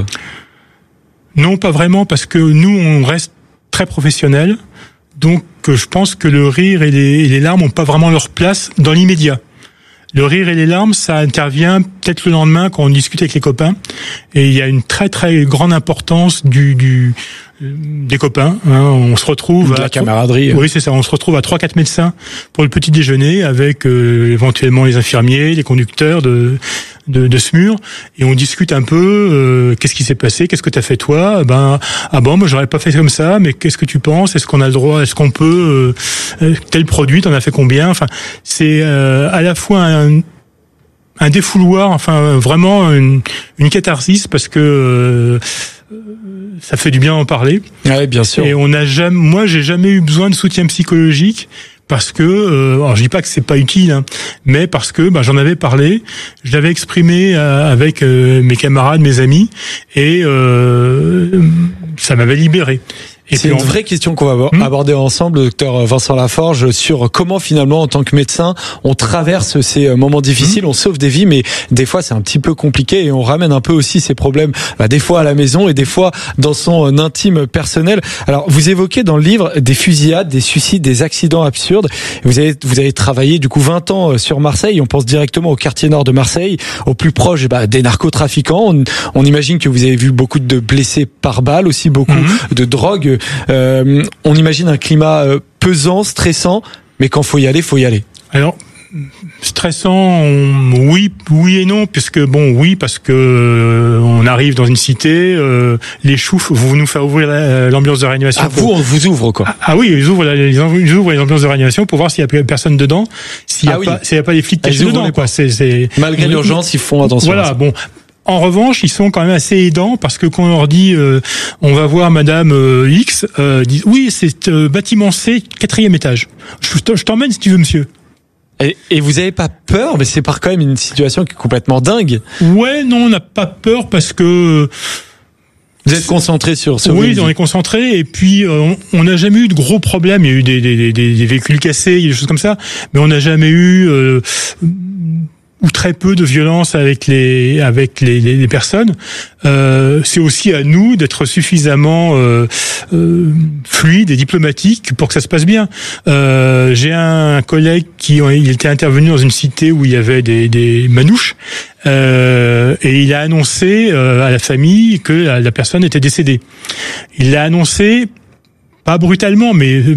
Non, pas vraiment, parce que nous, on reste très professionnels. Donc, je pense que le rire et les, et les larmes n'ont pas vraiment leur place dans l'immédiat. Le rire et les larmes, ça intervient peut-être le lendemain quand on discute avec les copains. Et il y a une très très grande importance du, du des copains. Hein. On se retrouve de à la camaraderie. Oui, c'est ça. On se retrouve à trois quatre médecins pour le petit déjeuner, avec euh, éventuellement les infirmiers, les conducteurs de de, de S M U R, et on discute un peu. Euh, qu'est-ce qui s'est passé? Qu'est-ce que t'as fait toi? Ben ah bon, moi j'aurais pas fait comme ça. Mais qu'est-ce que tu penses? Est-ce qu'on a le droit? Est-ce qu'on peut euh, tel produit? T'en as fait combien? Enfin, c'est euh, à la fois un un défouloir, enfin vraiment une, une catharsis, parce que euh, ça fait du bien d'en parler. Oui, bien sûr. Et on a jamais, moi j'ai jamais eu besoin de soutien psychologique, parce que, euh, alors je dis pas que c'est pas utile, hein, mais parce que bah, j'en avais parlé, je l'avais exprimé euh, avec euh, mes camarades, mes amis, et euh, ça m'avait libéré. Et c'est une vraie question qu'on va aborder ensemble, docteur Vincent Laforge, sur comment finalement, en tant que médecin, on traverse ces moments difficiles, mmh. on sauve des vies, mais des fois c'est un petit peu compliqué, et on ramène un peu aussi ces problèmes, bah, des fois à la maison et des fois dans son intime personnel. Alors, vous évoquez dans le livre des fusillades, des suicides, des accidents absurdes. Vous avez, vous avez travaillé du coup vingt ans sur Marseille. On pense directement au quartier nord de Marseille, au plus proche bah, des narcotrafiquants. On, on imagine que vous avez vu beaucoup de blessés par balle, aussi beaucoup mmh. de drogue. Euh, on imagine un climat euh, pesant, stressant, mais quand faut y aller, faut y aller. Alors, stressant, on, oui, oui et non, puisque bon, oui, parce que euh, on arrive dans une cité, euh, les choufs vont nous faire ouvrir la, l'ambiance de réanimation. Ah, pour... vous, on vous ouvre quoi? Ah, ah oui, ils ouvrent, la, ils ouvrent les ambiances de réanimation pour voir s'il y a personne dedans, s'il y a ah, oui. pas, s'il y a pas des flics cachés dedans, quoi. C'est, c'est malgré l'urgence, ils font attention. Voilà, bon. En revanche, ils sont quand même assez aidants, parce que quand on leur dit euh, on va voir Madame euh, X, euh, disent oui, c'est euh, bâtiment C, quatrième étage. Je, je t'emmène si tu veux, monsieur. Et, et vous avez pas peur? Mais c'est par quand même une situation qui est complètement dingue. Ouais, non, on n'a pas peur, parce que Vous êtes concentré sur ce. Oui, on est concentré et puis euh, on n'a jamais eu de gros problèmes. Il y a eu des, des, des, des véhicules cassés, il y a des choses comme ça, mais on n'a jamais eu euh, ou très peu de violence avec les avec les, les, les personnes. Euh, c'est aussi à nous d'être suffisamment euh, euh, fluide et diplomatique pour que ça se passe bien. Euh, j'ai un collègue qui il était intervenu dans une cité où il y avait des, des manouches euh, et il a annoncé euh, à la famille que la, la personne était décédée. Il l'a annoncé pas brutalement, mais euh,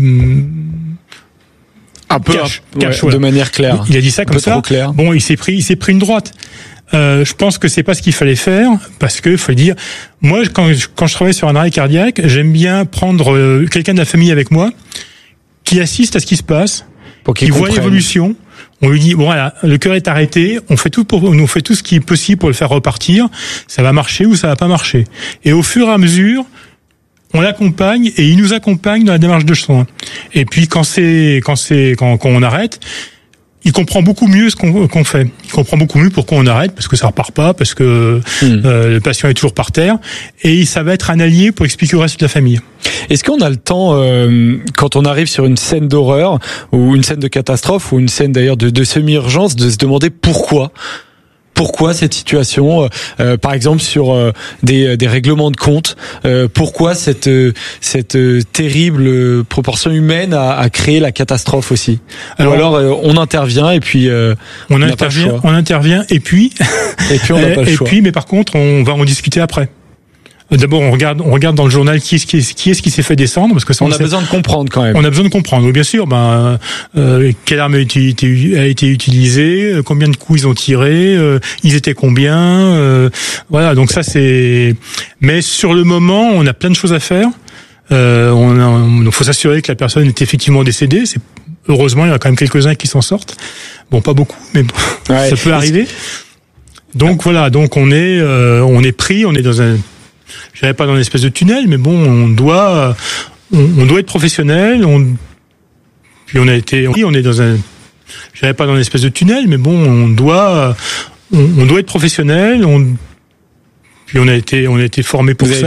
un peu cash, ouais, cash, de voilà. manière claire. Il a dit ça comme ça. Trop clair. Bon, il s'est pris, il s'est pris une droite. Euh, je pense que c'est pas ce qu'il fallait faire parce que faut dire, moi quand quand je travaille sur un arrêt cardiaque, j'aime bien prendre euh, quelqu'un de la famille avec moi qui assiste à ce qui se passe, pour qui voit l'évolution. On lui dit bon voilà, le cœur est arrêté, on fait tout pour, on fait tout ce qui est possible pour le faire repartir. Ça va marcher ou ça va pas marcher. Et au fur et à mesure, on l'accompagne et il nous accompagne dans la démarche de soins. Et puis quand c'est quand c'est quand, quand on arrête, il comprend beaucoup mieux ce qu'on, qu'on fait. Il comprend beaucoup mieux pourquoi on arrête, parce que ça repart pas, parce que mmh. euh, le patient est toujours par terre, et ça va être un allié pour expliquer au reste de la famille. Est-ce qu'on a le temps, euh, quand on arrive sur une scène d'horreur, ou une scène de catastrophe, ou une scène d'ailleurs de, de semi-urgence, de se demander pourquoi ? Pourquoi cette situation, euh, par exemple sur euh, des, des règlements de compte, euh, pourquoi cette, euh, cette euh, terrible proportion humaine a, a créé la catastrophe aussi. Alors, Ou alors euh, on intervient et puis euh, on, on intervient, on intervient et puis et puis on n'a pas le choix. Et puis mais par contre on va en discuter après. D'abord, on regarde, on regarde dans le journal qui est-ce qui, est, qui, est-ce qui s'est fait descendre, parce que ça, on, on a sait, besoin de comprendre quand même. On a besoin de comprendre, oui, bien sûr. Ben, euh, quelle arme a été, a été utilisée, combien de coups ils ont tiré, euh, ils étaient combien, euh, voilà. Donc ça, c'est. Mais sur le moment, on a plein de choses à faire. Euh, on, il faut s'assurer que la personne est effectivement décédée. C'est heureusement, il y en a quand même quelques-uns qui s'en sortent. Bon, pas beaucoup, mais bon, ouais, ça peut arriver. Donc voilà, donc on est, euh, on est pris, on est dans un. Je dirais pas dans une espèce de tunnel, mais bon, on doit, on, on doit être professionnel. On, puis on a été, on est dans un, je dirais pas dans une espèce de tunnel, mais bon, on doit, on, on doit être professionnel. On, puis on a été, on a été formé pour ça.